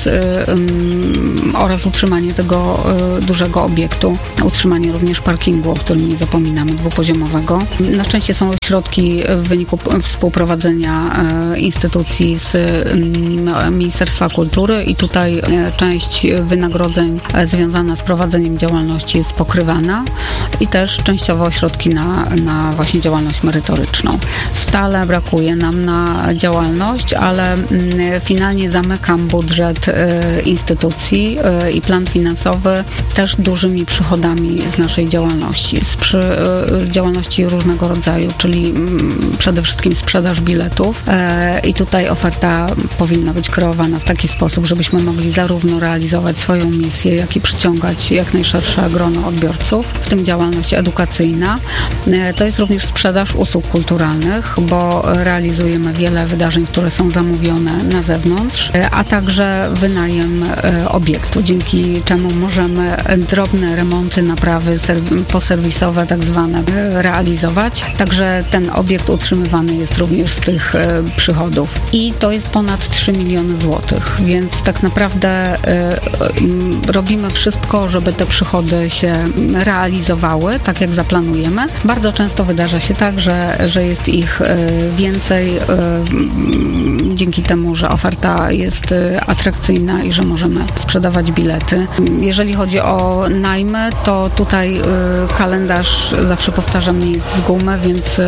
oraz utrzymanie tego dużego obiektu, utrzymanie również parkingu, o którym nie zapominamy, dwupoziomowego. Na szczęście są środki w wyniku współprowadzenia instytucji z Ministerstwa Kultury i tutaj część wynagrodzeń związana z prowadzeniem działalności jest pokrywana i też częściowo środki na właśnie działalność merytoryczną. Stale brakuje nam na działalność, ale finalnie zamykam budżet instytucji i plan finansowy też dużymi przychodami z naszej działalności, z działalności różnego rodzaju, czyli przede wszystkim sprzedaż biletów i tutaj oferta powinna być kreowana w taki sposób, żebyśmy mogli zarówno realizować swoją misję, jak i przyciągać jak najszersze grono odbiorców, w tym działalność edukacyjna. To jest również sprzedaż usług kulturalnych, bo realizujemy wiele wydarzeń, które są zamówione na zewnątrz, a także wynajem obiektu, dzięki czemu możemy drobne remonty, naprawy poserwisowe tak zwane realizować. Także ten obiekt utrzymywany jest również z tych przychodów. I to jest ponad 3 miliony złotych, więc tak naprawdę robimy wszystko, żeby te przychody się realizowały, tak jak zaplanujemy. Bardzo często wydarza się tak, że jest ich więcej dzięki temu, że oferta jest atrakcyjna i że możemy sprzedawać bilety. Jeżeli chodzi o najmy, to tutaj kalendarz, zawsze powtarzam, nie jest z gumy, więc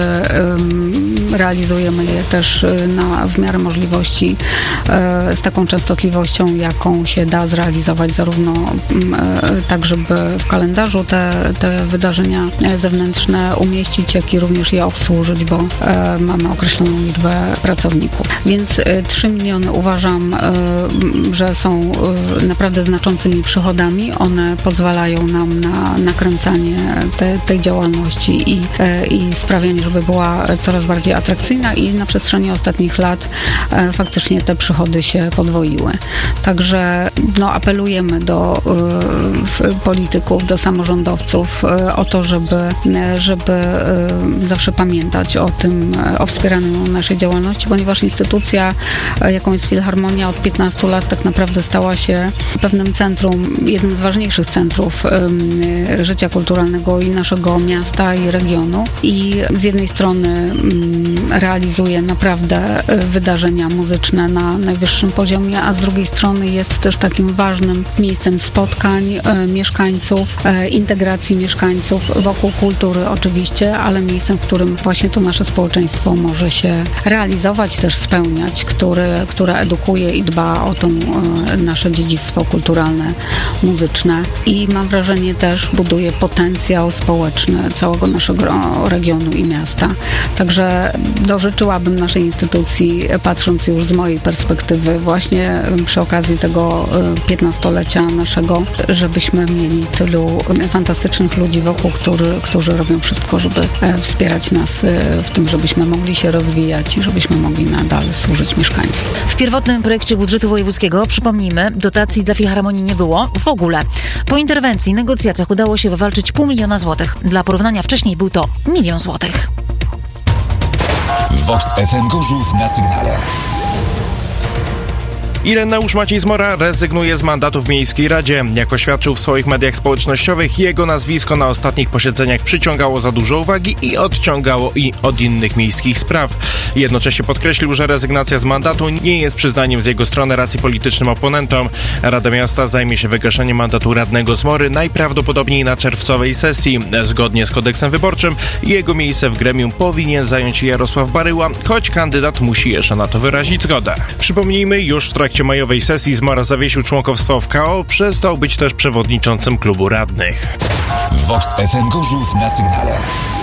realizujemy je też w miarę możliwości z taką częstotliwością, jaką się da zrealizować, zarówno tak, żeby w kalendarzu te wydarzenia zewnętrzne umieścić, jak i również je obsłużyć, bo mamy określoną liczbę pracowników. Więc 3 miliony uważam, że są naprawdę znaczącymi przychodami. One pozwalają nam na nakręcanie tej działalności i sprawianie, żeby była coraz bardziej atrakcyjna i na przestrzeni ostatnich lat faktycznie te przychody się podwoiły. Także apelujemy do polityków, do samorządowców o to, żeby zawsze pamiętać o wspieraniu naszej działalności, ponieważ instytucja, jaką jest Filharmonia, od 15 lat tak naprawdę stała się pewnym centrum, jednym z ważniejszych centrów życia kulturalnego i naszego miasta i regionu. I z jednej strony realizuje naprawdę wydarzenia muzyczne na najwyższym poziomie, a z drugiej strony jest też takim ważnym miejscem spotkań mieszkańców, integracji mieszkańców wokół kultury oczywiście, ale miejscem, w którym właśnie to nasze społeczeństwo może się realizować, też spełniać, które edukuje i dba o to nasze dziedzictwo kulturalne, muzyczne i mam wrażenie też buduje potencjał społeczny całego naszego regionu i miasta. Także życzyłabym naszej instytucji, patrząc już z mojej perspektywy, właśnie przy okazji tego 15-lecia naszego, żebyśmy mieli tylu fantastycznych ludzi wokół, którzy robią wszystko, żeby wspierać nas w tym, żebyśmy mogli się rozwijać i żebyśmy mogli nadal służyć mieszkańcom. W pierwotnym projekcie budżetu wojewódzkiego, przypomnijmy, dotacji dla Filharmonii nie było w ogóle. Po interwencji, negocjacjach udało się wywalczyć 0,5 miliona złotych. Dla porównania a wcześniej był to 1 000 000 złotych. Vox FM Gorzów na sygnale. Ireneusz Maciej Zmora rezygnuje z mandatu w Miejskiej Radzie. Jak oświadczył w swoich mediach społecznościowych, jego nazwisko na ostatnich posiedzeniach przyciągało za dużo uwagi i odciągało od innych miejskich spraw. Jednocześnie podkreślił, że rezygnacja z mandatu nie jest przyznaniem z jego strony racji politycznym oponentom. Rada Miasta zajmie się wygaszeniem mandatu radnego Zmory najprawdopodobniej na czerwcowej sesji. Zgodnie z kodeksem wyborczym jego miejsce w gremium powinien zająć Jarosław Baryła, choć kandydat musi jeszcze na to wyrazić zgodę. Przypomnijmy, już w trakcie majowej sesji Zmora zawiesił członkostwo w KO, przestał być też przewodniczącym klubu radnych. Vox FM Gorzów na sygnale.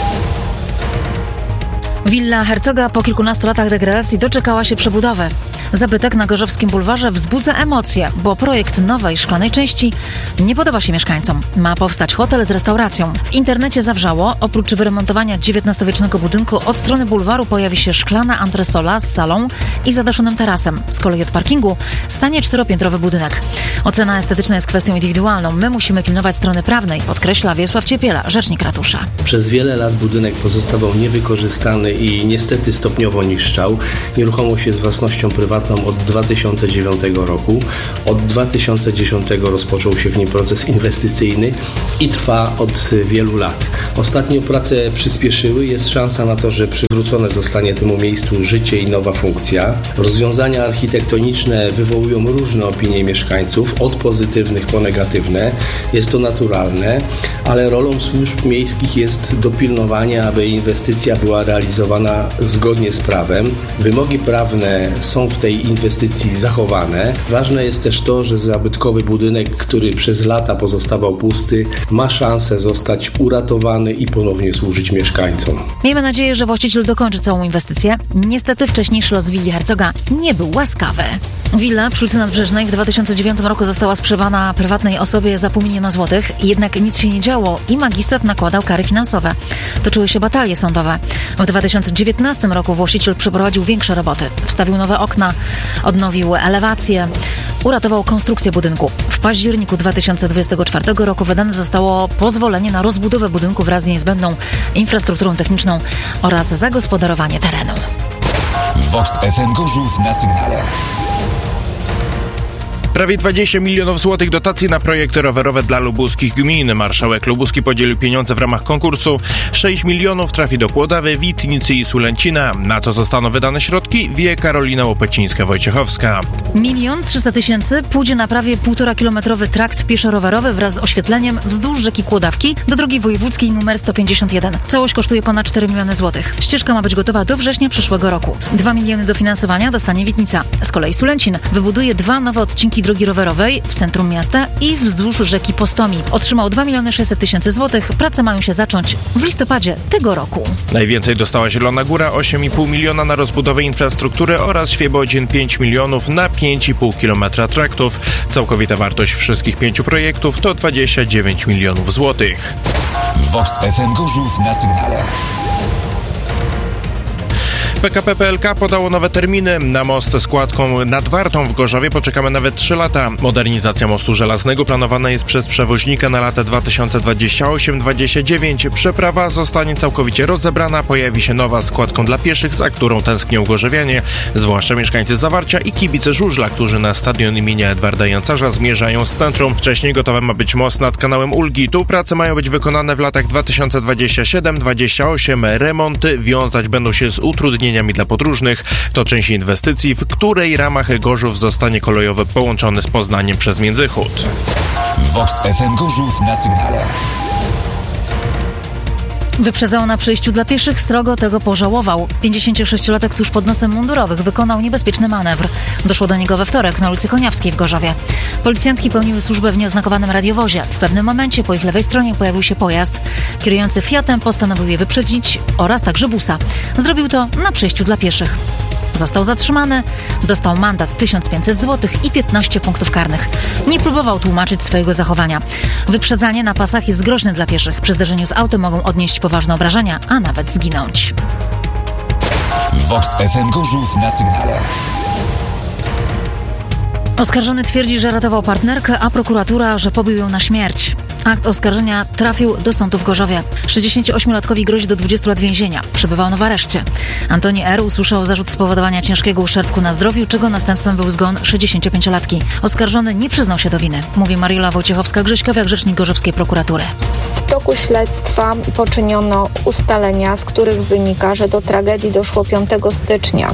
Willa Herzoga po kilkunastu latach degradacji doczekała się przebudowy. Zabytek na Gorzowskim Bulwarze wzbudza emocje, bo projekt nowej szklanej części nie podoba się mieszkańcom. Ma powstać hotel z restauracją. W internecie zawrzało, oprócz wyremontowania XIX-wiecznego budynku, od strony bulwaru pojawi się szklana antresola z salą i zadaszonym tarasem. Z kolei od parkingu stanie 4-piętrowy budynek. Ocena estetyczna jest kwestią indywidualną. My musimy pilnować strony prawnej, podkreśla Wiesław Ciepiela, rzecznik ratusza. Przez wiele lat budynek pozostawał niewykorzystany i niestety stopniowo niszczał. Nieruchomość jest własnością prywatną od 2009 roku. Od 2010 rozpoczął się w nim proces inwestycyjny i trwa od wielu lat. Ostatnio prace przyspieszyły. Jest szansa na to, że przywrócone zostanie temu miejscu życie i nowa funkcja. Rozwiązania architektoniczne wywołują różne opinie mieszkańców, od pozytywnych po negatywne. Jest to naturalne, ale rolą służb miejskich jest dopilnowanie, aby inwestycja była realizowana zgodnie z prawem. Wymogi prawne są w tej inwestycji zachowane. Ważne jest też to, że zabytkowy budynek, który przez lata pozostawał pusty, ma szansę zostać uratowany i ponownie służyć mieszkańcom. Miejmy nadzieję, że właściciel dokończy całą inwestycję. Niestety wcześniejszy los willi Herzoga nie był łaskawy. Willa przy ulicy Nadbrzeżnej w 2009 roku została sprzedana prywatnej osobie za 500 000 złotych. Jednak nic się nie działo i magistrat nakładał kary finansowe. Toczyły się batalie sądowe. W 2019 roku właściciel przeprowadził większe roboty. Wstawił nowe okna, odnowił elewację, uratował konstrukcję budynku. W październiku 2024 roku wydane zostało pozwolenie na rozbudowę budynku wraz z niezbędną infrastrukturą techniczną oraz zagospodarowanie terenu. Vox FM Gorzów na sygnale. Prawie 20 milionów złotych dotacji na projekty rowerowe dla lubuskich gmin. Marszałek lubuski podzielił pieniądze w ramach konkursu. 6 milionów trafi do Kłodawy, Witnicy i Sulęcina. Na co zostaną wydane środki, wie Karolina Łopecińska-Wojciechowska. 1 300 000 pójdzie na prawie 1,5-kilometrowy trakt pieszo-rowerowy wraz z oświetleniem wzdłuż rzeki Kłodawki do drogi wojewódzkiej nr 151. Całość kosztuje ponad 4 miliony złotych. Ścieżka ma być gotowa do września przyszłego roku. 2 miliony dofinansowania dostanie Witnica. Z kolei Sulęcin wybuduje 2 nowe odcinki drogi rowerowej w centrum miasta i wzdłuż rzeki Postomi. Otrzymał 2 600 000 złotych. Prace mają się zacząć w listopadzie tego roku. Najwięcej dostała Zielona Góra, 8,5 miliona na rozbudowę infrastruktury oraz Świebodzin 5 milionów na 5,5 kilometra traktów. Całkowita wartość wszystkich 5 projektów to 29 milionów złotych. Vox FM Gorzów na sygnale. PKP PLK podało nowe terminy. Na most z kładką nad Wartą w Gorzowie poczekamy nawet 3 lata. Modernizacja mostu żelaznego planowana jest przez przewoźnika na lata 2028-2029. Przeprawa zostanie całkowicie rozebrana. Pojawi się nowa z kładką dla pieszych, za którą tęsknią gorzowianie, zwłaszcza mieszkańcy Zawarcia i kibice żużla, którzy na stadion imienia Edwarda Jancarza zmierzają z centrum. Wcześniej gotowy ma być most nad kanałem Ulgi. Tu prace mają być wykonane w latach 2027-2028. Remonty wiązać będą się z utrudnieniami dla podróżnych. To część inwestycji, w której ramach Gorzów zostanie kolejowo połączony z Poznaniem przez Międzychód. Vox FM Gorzów na sygnale. Wyprzedzał na przejściu dla pieszych, srogo tego pożałował. 56-latek tuż pod nosem mundurowych wykonał niebezpieczny manewr. Doszło do niego we wtorek na ulicy Koniawskiej w Gorzowie. Policjantki pełniły służbę w nieoznakowanym radiowozie. W pewnym momencie po ich lewej stronie pojawił się pojazd. Kierujący Fiatem postanowił je wyprzedzić oraz także busa. Zrobił to na przejściu dla pieszych. Został zatrzymany, dostał mandat 1500 zł i 15 punktów karnych. Nie próbował tłumaczyć swojego zachowania. Wyprzedzanie na pasach jest groźne dla pieszych. Przy zderzeniu z autem mogą odnieść poważne obrażenia, a nawet zginąć. Vox FM Gorzów na sygnale. Oskarżony twierdzi, że ratował partnerkę, a prokuratura, że pobił ją na śmierć. Akt oskarżenia trafił do sądu w Gorzowie. 68-latkowi grozi do 20 lat więzienia. Przebywa on w areszcie. Antoni R. usłyszał zarzut spowodowania ciężkiego uszczerbku na zdrowiu, czego następstwem był zgon 65-latki. Oskarżony nie przyznał się do winy, mówi Mariola Wojciechowska-Grześkowiak, rzecznik gorzowskiej prokuratury. W toku śledztwa poczyniono ustalenia, z których wynika, że do tragedii doszło 5 stycznia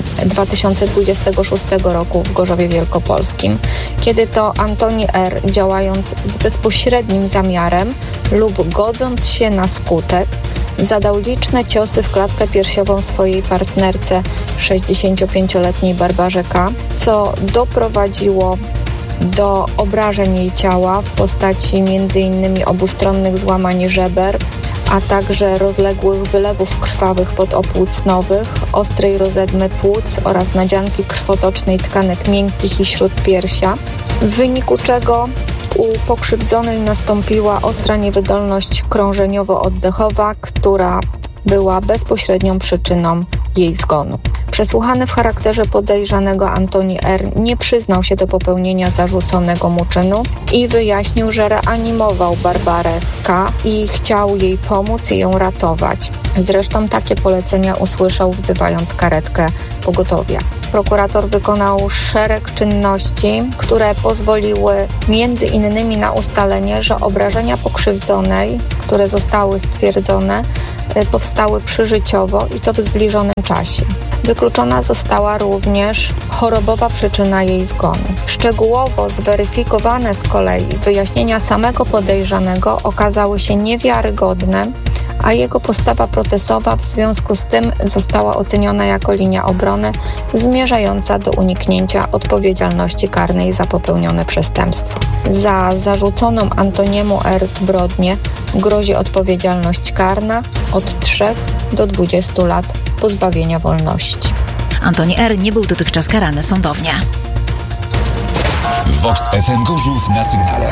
2026 roku w Gorzowie Wielkopolskim, kiedy to Antoni R., działając z bezpośrednim zamiarem lub godząc się na skutek, zadał liczne ciosy w klatkę piersiową swojej partnerce 65-letniej Barbarze K., co doprowadziło do obrażeń jej ciała w postaci m.in. obustronnych złamań żeber, a także rozległych wylewów krwawych podopłucnowych, ostrej rozedmy płuc oraz nadzianki krwotocznej tkanek miękkich i śródpiersia, w wyniku czego u pokrzywdzonej nastąpiła ostra niewydolność krążeniowo-oddechowa, która była bezpośrednią przyczyną jej zgonu. Przesłuchany w charakterze podejrzanego Antoni R. nie przyznał się do popełnienia zarzuconego mu czynu i wyjaśnił, że reanimował Barbarę K. i chciał jej pomóc i ją ratować. Zresztą takie polecenia usłyszał, wzywając karetkę pogotowia. Prokurator wykonał szereg czynności, które pozwoliły między innymi na ustalenie, że obrażenia pokrzywdzonej, które zostały stwierdzone, powstały przyżyciowo i to w zbliżonym czasie. Wykluczona została również chorobowa przyczyna jej zgonu. Szczegółowo zweryfikowane z kolei wyjaśnienia samego podejrzanego okazały się niewiarygodne, a jego postawa procesowa w związku z tym została oceniona jako linia obrony zmierzająca do uniknięcia odpowiedzialności karnej za popełnione przestępstwo. Za zarzuconą Antoniemu R. zbrodnię grozi odpowiedzialność karna od 3 do 20 lat pozbawienia wolności. Antoni R. nie był dotychczas karany sądownie. Vox FM Gorzów na sygnale.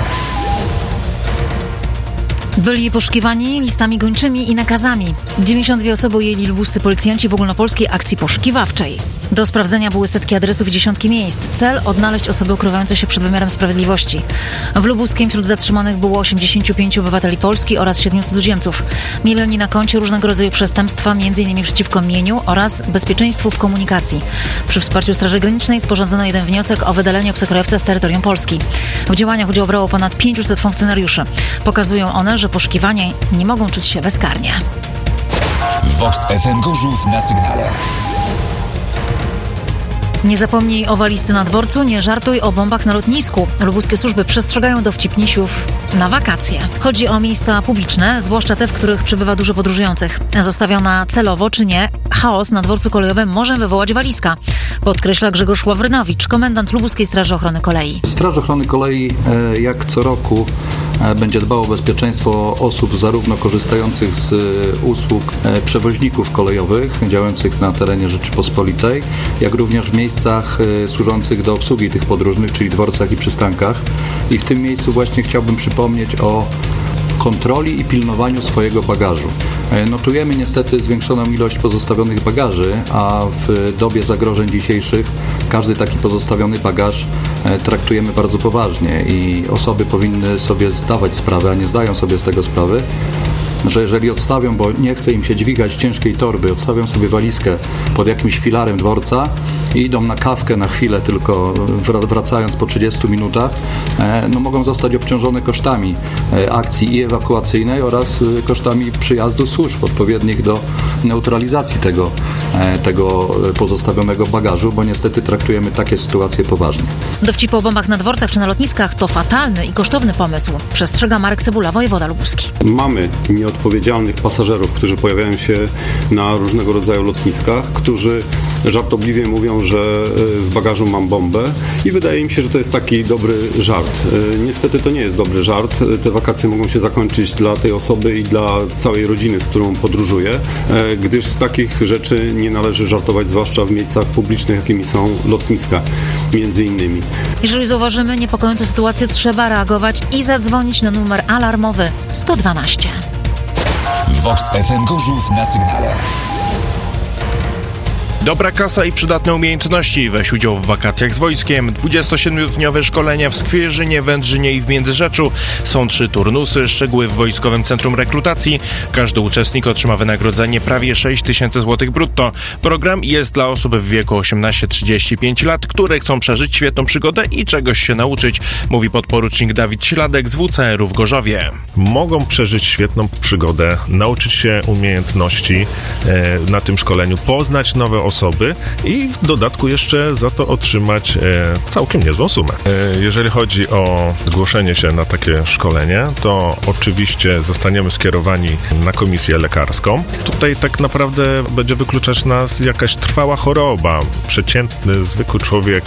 Byli poszukiwani listami gończymi i nakazami. 92 osoby ujęli lubuscy policjanci w ogólnopolskiej akcji poszukiwawczej. Do sprawdzenia były setki adresów i dziesiątki miejsc. Cel – odnaleźć osoby ukrywające się przed wymiarem sprawiedliwości. W Lubuskiem wśród zatrzymanych było 85 obywateli Polski oraz 7 cudzoziemców. Mieli oni na koncie różnego rodzaju przestępstwa, m.in. przeciwko mieniu oraz bezpieczeństwu w komunikacji. Przy wsparciu Straży Granicznej sporządzono jeden wniosek o wydalenie obcokrajowca z terytorium Polski. W działaniach udział brało ponad 500 funkcjonariuszy. Pokazują one, że poszukiwani nie mogą czuć się bezkarnie. Vox FM Gorzów na sygnale. Nie zapomnij o walizce na dworcu, nie żartuj o bombach na lotnisku. Lubuskie służby przestrzegają dowcipnisiów na wakacje. Chodzi o miejsca publiczne, zwłaszcza te, w których przebywa dużo podróżujących. Zostawiona celowo czy nie, chaos na dworcu kolejowym może wywołać walizka, podkreśla Grzegorz Ławrynowicz, komendant Lubuskiej Straży Ochrony Kolei. Straż Ochrony Kolei jak co roku będzie dbał o bezpieczeństwo osób zarówno korzystających z usług przewoźników kolejowych działających na terenie Rzeczypospolitej, jak również w miejscach służących do obsługi tych podróżnych, czyli dworcach i przystankach. I w tym miejscu właśnie chciałbym przypomnieć o kontroli i pilnowaniu swojego bagażu. Notujemy niestety zwiększoną ilość pozostawionych bagaży, a w dobie zagrożeń dzisiejszych każdy taki pozostawiony bagaż traktujemy bardzo poważnie i osoby powinny sobie zdawać sprawę, a nie zdają sobie z tego sprawy, że jeżeli odstawią, bo nie chce im się dźwigać ciężkiej torby, odstawią sobie walizkę pod jakimś filarem dworca i idą na kawkę na chwilę tylko, wracając po 30 minutach, no mogą zostać obciążone kosztami akcji i ewakuacyjnej oraz kosztami przyjazdu służb odpowiednich do neutralizacji tego pozostawionego bagażu, bo niestety traktujemy takie sytuacje poważnie. Dowcipy o bombach na dworcach czy na lotniskach to fatalny i kosztowny pomysł, przestrzega Marek Cebula, wojewoda lubuski. Mamy nieodpowiedzialnych pasażerów, którzy pojawiają się na różnego rodzaju lotniskach, którzy żartobliwie mówią, że w bagażu mam bombę i wydaje im się, że to jest taki dobry żart. Niestety to nie jest dobry żart. Te wakacje mogą się zakończyć dla tej osoby i dla całej rodziny, z którą podróżuje, gdyż z takich rzeczy nie należy żartować, zwłaszcza w miejscach publicznych, jakimi są lotniska, między innymi. Jeżeli zauważymy niepokojące sytuacje, trzeba reagować i zadzwonić na numer alarmowy 112. Vox FM Gorzów na sygnale. Dobra kasa i przydatne umiejętności. Weź udział w wakacjach z wojskiem. 27-dniowe szkolenia w Skwierzynie, Wędrzynie i w Międzyrzeczu. Są 3 turnusy, szczegóły w Wojskowym Centrum Rekrutacji. Każdy uczestnik otrzyma wynagrodzenie prawie 6 000 zł brutto. Program jest dla osób w wieku 18-35 lat, które chcą przeżyć świetną przygodę i czegoś się nauczyć, mówi podporucznik Dawid Śladek z WCR-u w Gorzowie. Mogą przeżyć świetną przygodę, nauczyć się umiejętności na tym szkoleniu, poznać nowe osoby i w dodatku jeszcze za to otrzymać całkiem niezłą sumę. Jeżeli chodzi o zgłoszenie się na takie szkolenie, to oczywiście zostaniemy skierowani na komisję lekarską. Tutaj tak naprawdę będzie wykluczać nas jakaś trwała choroba. Przeciętny, zwykły człowiek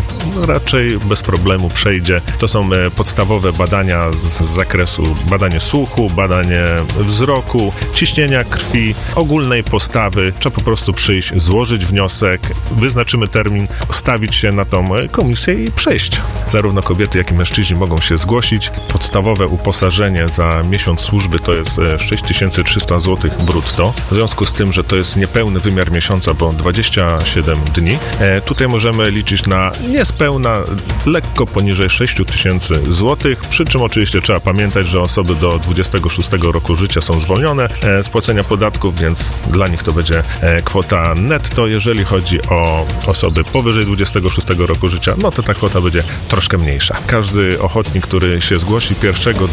raczej bez problemu przejdzie. To są podstawowe badania z zakresu badanie słuchu, badanie wzroku, ciśnienia krwi, ogólnej postawy. Trzeba po prostu przyjść, złożyć wniosek, wyznaczymy termin, stawić się na tą komisję i przejść. Zarówno kobiety, jak i mężczyźni mogą się zgłosić. Podstawowe uposażenie za miesiąc służby to jest 6300 zł brutto. W związku z tym, że to jest niepełny wymiar miesiąca, bo 27 dni, tutaj możemy liczyć na niespełna lekko poniżej 6000 zł, przy czym oczywiście trzeba pamiętać, że osoby do 26 roku życia są zwolnione z płacenia podatków, więc dla nich to będzie kwota netto. Jeżeli chodzi o osoby powyżej 26 roku życia, no to ta kwota będzie troszkę mniejsza. Każdy ochotnik, który się zgłosi pierwszego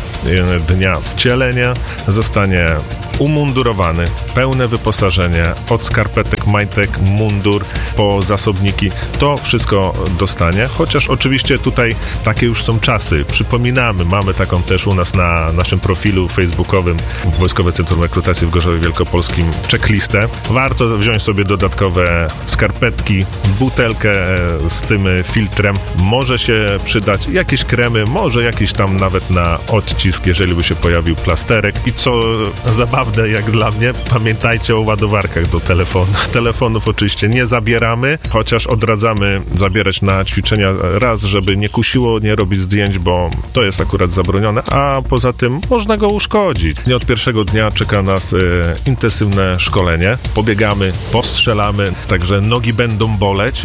dnia wcielenia, zostanie umundurowany, pełne wyposażenie, od skarpetek, majtek, mundur, po zasobniki, to wszystko dostanie, chociaż oczywiście tutaj takie już są czasy. Przypominamy, mamy taką też u nas na naszym profilu facebookowym Wojskowe Centrum Rekrutacji w Gorzowie Wielkopolskim checklistę. Warto wziąć sobie dodatkowe skarpetki, butelkę z tym filtrem. Może się przydać jakieś kremy, może jakiś tam nawet na odcisk, jeżeli by się pojawił plasterek. I co zabawne jak dla mnie, pamiętajcie o ładowarkach do telefonu. Telefonów oczywiście nie zabieramy, chociaż odradzamy zabierać na ćwiczenia raz, żeby nie kusiło, nie robić zdjęć, bo to jest akurat zabronione, a poza tym można go uszkodzić. Nie od pierwszego dnia czeka nas intensywne szkolenie. Pobiegamy, postrzelamy, także nogi będą boleć,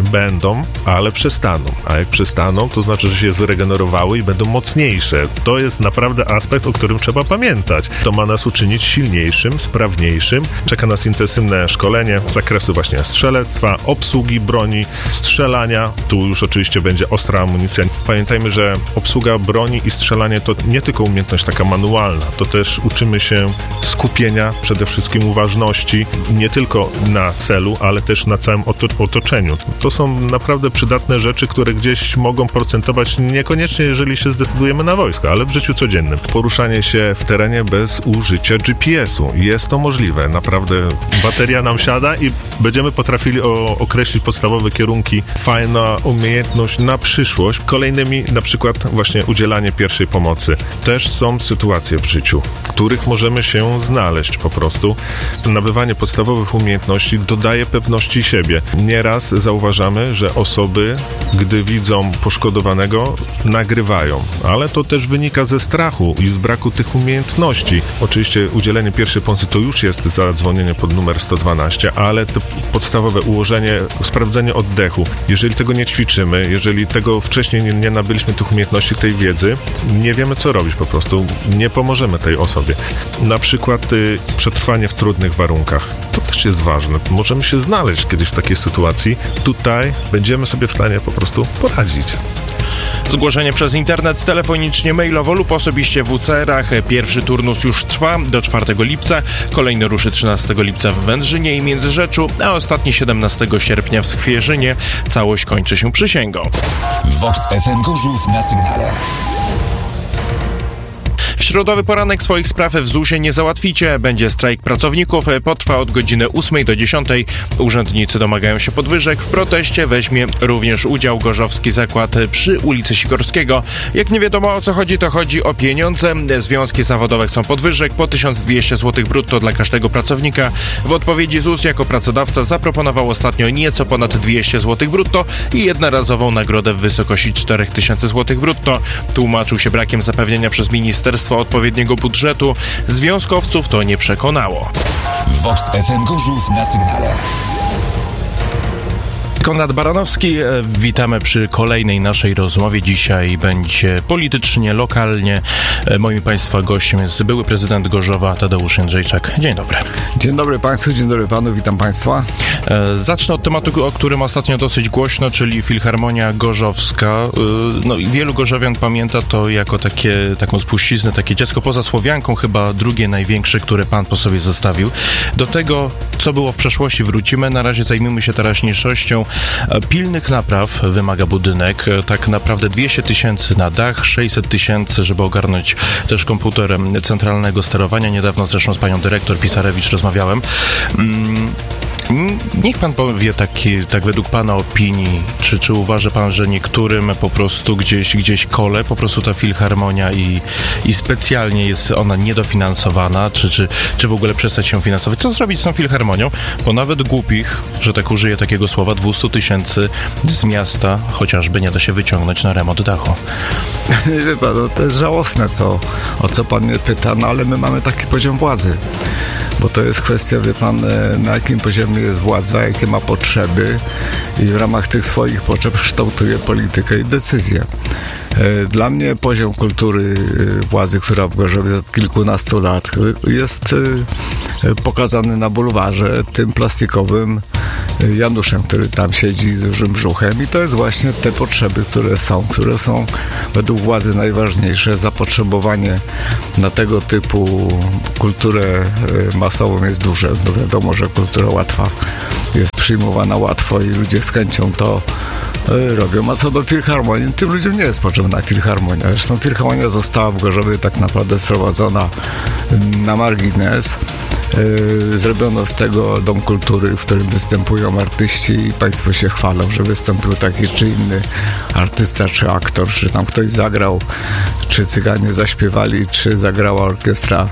ale przestaną. A jak przestaną, to znaczy, że się zregenerowały i będą mocniejsze. To jest naprawdę aspekt, o którym trzeba pamiętać. To ma nas uczynić silniejszym, sprawniejszym. Czeka nas intensywne szkolenie z zakresu właśnie strzelectwa, obsługi broni, strzelania. Tu już oczywiście będzie ostra amunicja. Pamiętajmy, że obsługa broni i strzelanie to nie tylko umiejętność taka manualna, to też uczymy się skupienia, przede wszystkim uważności, nie tylko na celu, ale też na całym otoczeniu. To są naprawdę przydatne rzeczy, które gdzieś mogą procentować, niekoniecznie jeżeli się zdecydujemy na wojsko, ale w życiu codziennym. Poruszanie się w terenie bez użycia GPS-u. Jest to możliwe. Naprawdę bateria nam siada i będziemy potrafili określić podstawowe kierunki. Fajna umiejętność na przyszłość. Kolejnymi na przykład właśnie udzielanie pierwszej pomocy. Też są sytuacje w życiu, w których możemy się znaleźć po prostu. Nabywanie podstawowych umiejętności dodaje pewności siebie. Nieraz zauważamy, że osoby, gdy widzą poszkodowanego, nagrywają, ale to też wynika ze strachu i z braku tych umiejętności. Oczywiście udzielenie pierwszej pomocy to już jest zadzwonienie pod numer 112, ale to podstawowe ułożenie, sprawdzenie oddechu. Jeżeli tego nie ćwiczymy, jeżeli tego wcześniej nie nabyliśmy tych umiejętności, tej wiedzy, nie wiemy co robić po prostu. Nie pomożemy tej osobie. Na przykład przetrwanie w trudnych warunkach. To też jest ważne. Możemy się znaleźć kiedyś w takiej sytuacji. Tutaj będziemy sobie w stanie po prostu poradzić. Zgłoszenie przez internet, telefonicznie, mailowo lub osobiście w WCR-ach. Pierwszy turnus już trwa do 4 lipca, kolejny ruszy 13 lipca w Wędrzynie i Międzyrzeczu, a ostatni 17 sierpnia w Skwierzynie. Całość kończy się przysięgą. Vox FM Gorzów na sygnale. W środowy poranek swoich spraw w ZUS-ie nie załatwicie. Będzie strajk pracowników. Potrwa od godziny 8 do 10. Urzędnicy domagają się podwyżek. W proteście weźmie również udział Gorzowski Zakład przy ulicy Sikorskiego. Jak nie wiadomo o co chodzi, to chodzi o pieniądze. Związki zawodowe chcą podwyżek po 1200 zł brutto dla każdego pracownika. W odpowiedzi ZUS jako pracodawca zaproponował ostatnio nieco ponad 200 zł brutto i jednorazową nagrodę w wysokości 4000 zł brutto. Tłumaczył się brakiem zapewnienia przez ministerstwo odpowiedniego budżetu. Związkowców to nie przekonało. Vox FM Gorzów na sygnale. Konrad Baranowski, witamy przy kolejnej naszej rozmowie. Dzisiaj będzie politycznie, lokalnie. Moim Państwa gościem jest były prezydent Gorzowa Tadeusz Jędrzejczak. Dzień dobry. Dzień dobry Państwu, dzień dobry Panu, witam Państwa. Zacznę od tematu, o którym ostatnio dosyć głośno, czyli Filharmonia Gorzowska. No i wielu gorzowian pamięta to jako taką spuściznę, takie dziecko poza Słowianką, chyba drugie największe, które Pan po sobie zostawił. Do tego, co było w przeszłości, wrócimy. Na razie zajmijmy się teraźniejszością. Pilnych napraw wymaga budynek. Tak naprawdę 200 000 na dach, 600 000, żeby ogarnąć też komputer centralnego sterowania. Niedawno zresztą z panią dyrektor Pisarewicz rozmawiałem. Niech pan powie tak według pana opinii, czy uważa pan, że niektórym po prostu gdzieś kole po prostu ta filharmonia i specjalnie jest ona niedofinansowana, czy w ogóle przestać się finansować? Co zrobić z tą filharmonią? Bo nawet głupich, że tak użyję takiego słowa, 200 000 z miasta chociażby nie da się wyciągnąć na remont dachu. Wie pan, no to jest żałosne, o co pan mnie pyta, no ale my mamy taki poziom władzy. Bo to jest kwestia, wie pan, na jakim poziomie jest władza, jakie ma potrzeby i w ramach tych swoich potrzeb kształtuje politykę i decyzje. Dla mnie poziom kultury władzy, która w Gorzowie od kilkunastu lat jest pokazany na bulwarze tym plastikowym Januszem, który tam siedzi z dużym brzuchem i to jest właśnie te potrzeby, które są według władzy najważniejsze. Zapotrzebowanie na tego typu kulturę masową jest duże. No wiadomo, że kultura łatwa jest przyjmowana łatwo i ludzie z chęcią to robią. A co do filharmonii, tym ludziom nie jest potrzebna filharmonia. Zresztą filharmonia została w Gorzowie tak naprawdę sprowadzona na margines. Zrobiono z tego dom kultury, w którym występują artyści i państwo się chwalą, że wystąpił taki czy inny artysta, czy aktor, czy tam ktoś zagrał, czy Cyganie zaśpiewali, czy zagrała orkiestra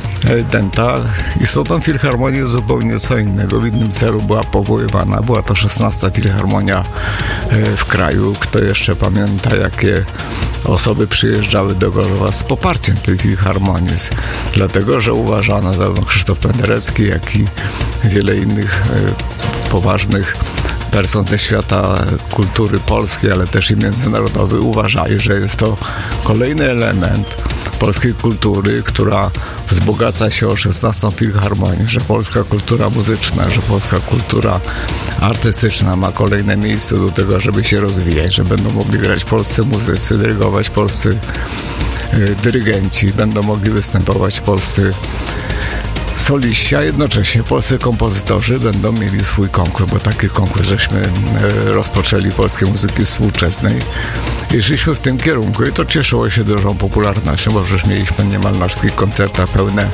Dęta i z tą filharmonią zupełnie co innego. W innym celu była powoływana. Była to 16. filharmonia w kraju. Kto jeszcze pamięta, jakie osoby przyjeżdżały do Gorzowa z poparciem tej filharmonii, dlatego, że uważano zarówno Krzysztof Penderecki, jak i wiele innych poważnych person ze świata kultury polskiej, ale też i międzynarodowej uważali, że jest to kolejny element polskiej kultury, która wzbogaca się o 16. filharmonię, że polska kultura muzyczna, że polska kultura artystyczna ma kolejne miejsce do tego, żeby się rozwijać, że będą mogli grać polscy muzycy, dyrygować polscy dyrygenci, będą mogli występować polscy soliści, a jednocześnie polscy kompozytorzy będą mieli swój konkurs, bo taki konkurs żeśmy rozpoczęli Polskiej Muzyki Współczesnej i szliśmy w tym kierunku i to cieszyło się dużą popularnością, bo przecież mieliśmy niemal na wszystkich koncertach pełne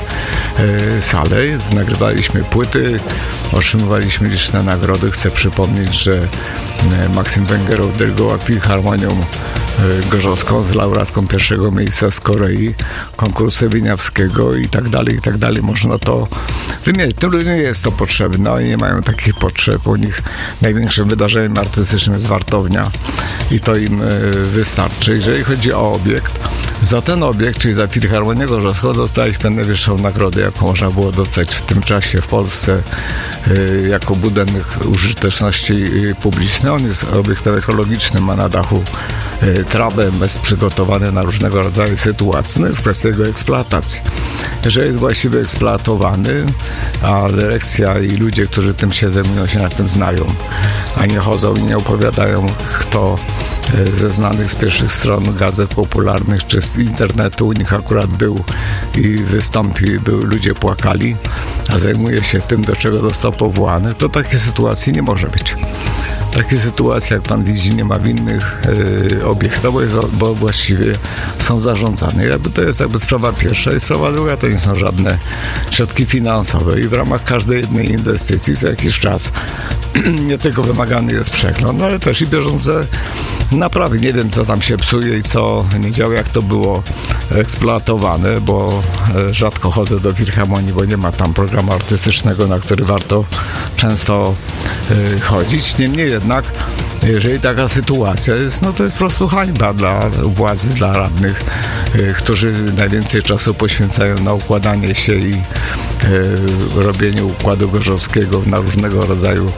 sale, nagrywaliśmy płyty, otrzymywaliśmy liczne nagrody. Chcę przypomnieć, że Maksym Węgerow dyrygował filharmonią gorzowską z laureatką pierwszego miejsca z Korei, konkursu Wieniawskiego i tak dalej. Można to wymienić. Tym ludziom nie jest to potrzebne. Oni nie mają takich potrzeb. U nich największym wydarzeniem artystycznym jest wartownia i to im wystarczy. Jeżeli chodzi o obiekt, za ten obiekt, czyli za Filharmonię Gorzowską, dostaliśmy najwyższą nagrodę, jaką można było dostać w tym czasie w Polsce jako budynek użyteczności publicznej. On jest obiektem ekologicznym, ma na dachu trawę, jest przygotowany na różnego rodzaju sytuacje. No jest kwestia jego eksploatacji. Jeżeli jest właściwie eksploatowany, a dyrekcja i ludzie, którzy tym się zajmują, się na tym znają, a nie chodzą i nie opowiadają, kto ze znanych z pierwszych stron gazet popularnych czy z internetu u nich akurat był i wystąpił, ludzie płakali, a zajmuje się tym, do czego został powołany, to takiej sytuacji nie może być. Takie sytuacje, jak pan widzi, nie ma w innych obiektach, bo właściwie są zarządzane. To jest sprawa pierwsza i sprawa druga to nie są żadne środki finansowe i w ramach każdej jednej inwestycji co jakiś czas nie tylko wymagany jest przegląd, ale też i bieżące naprawy. Nie wiem, co tam się psuje i co nie działa, jak to było eksploatowane, bo rzadko chodzę do Filharmonii, bo nie ma tam programu artystycznego, na który warto często chodzić. Niemniej jednak, jeżeli taka sytuacja jest, no to jest po prostu hańba dla władzy, dla radnych, którzy najwięcej czasu poświęcają na układanie się i robienie układu gorzowskiego na różnego rodzaju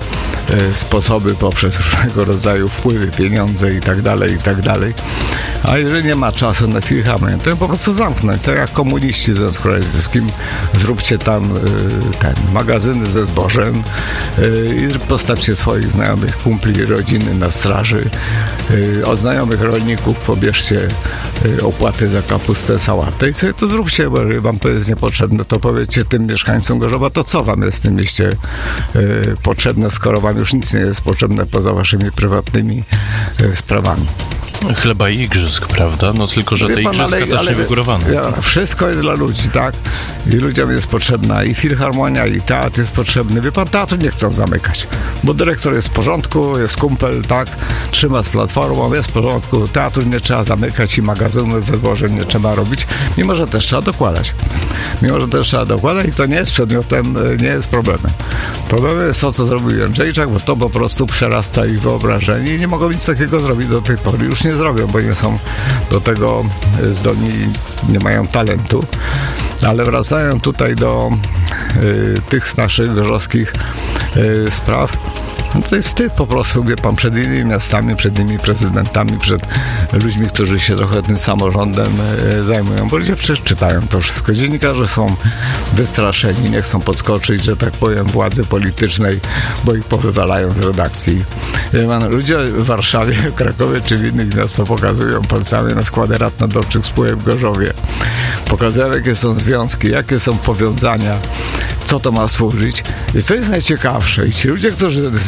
sposoby poprzez różnego rodzaju wpływy, pieniądze i tak dalej. A jeżeli nie ma czasu na kilka minut, to po prostu zamknąć. Tak jak komuniści w Związku Radzieckim, zróbcie tam magazyny ze zbożem i postawcie swoich znajomych, kumpli, rodziny na straży. Od znajomych rolników pobierzcie opłaty za kapustę, sałatę i sobie to zróbcie, bo jeżeli wam to jest niepotrzebne, to powiedzcie tym mieszkańcom Gorzowa, to co wam jest w tym mieście potrzebne, skoro wam już nic nie jest potrzebne poza waszymi prywatnymi sprawami. Chleba i igrzysk, prawda? No tylko, że te igrzyska też nie wygórowane. Wszystko jest dla ludzi, tak? I ludziom jest potrzebna i filharmonia, i teatr jest potrzebny. Wie pan, teatru nie chcą zamykać, bo dyrektor jest w porządku, jest kumpel, tak? Trzyma z platformą, jest w porządku. Teatru nie trzeba zamykać i magazynu ze zbożem nie trzeba robić, mimo że też trzeba dokładać. I to nie jest przedmiotem, nie jest problemem. Problemem jest to, co zrobił Jędrzejczak, bo to po prostu przerasta ich wyobrażenie i nie mogą nic takiego zrobić do tej pory. Już nie zrobią, bo nie są do tego zdolni, nie mają talentu. Ale wracają tutaj do tych naszych gorzowskich spraw. No to jest wstyd po prostu, wie pan, przed innymi miastami, przed innymi prezydentami, przed ludźmi, którzy się trochę tym samorządem zajmują, bo ludzie przecież czytają to wszystko. Dziennikarze są wystraszeni, nie chcą podskoczyć, że tak powiem, władzy politycznej, bo ich powywalają z redakcji. Wie pan, ludzie w Warszawie, w Krakowie czy w innych miastach pokazują palcami na składy rad nadzorczych spółek w Gorzowie. Pokazują, jakie są związki, jakie są powiązania, co to ma służyć. I co jest najciekawsze, i ci ludzie, którzy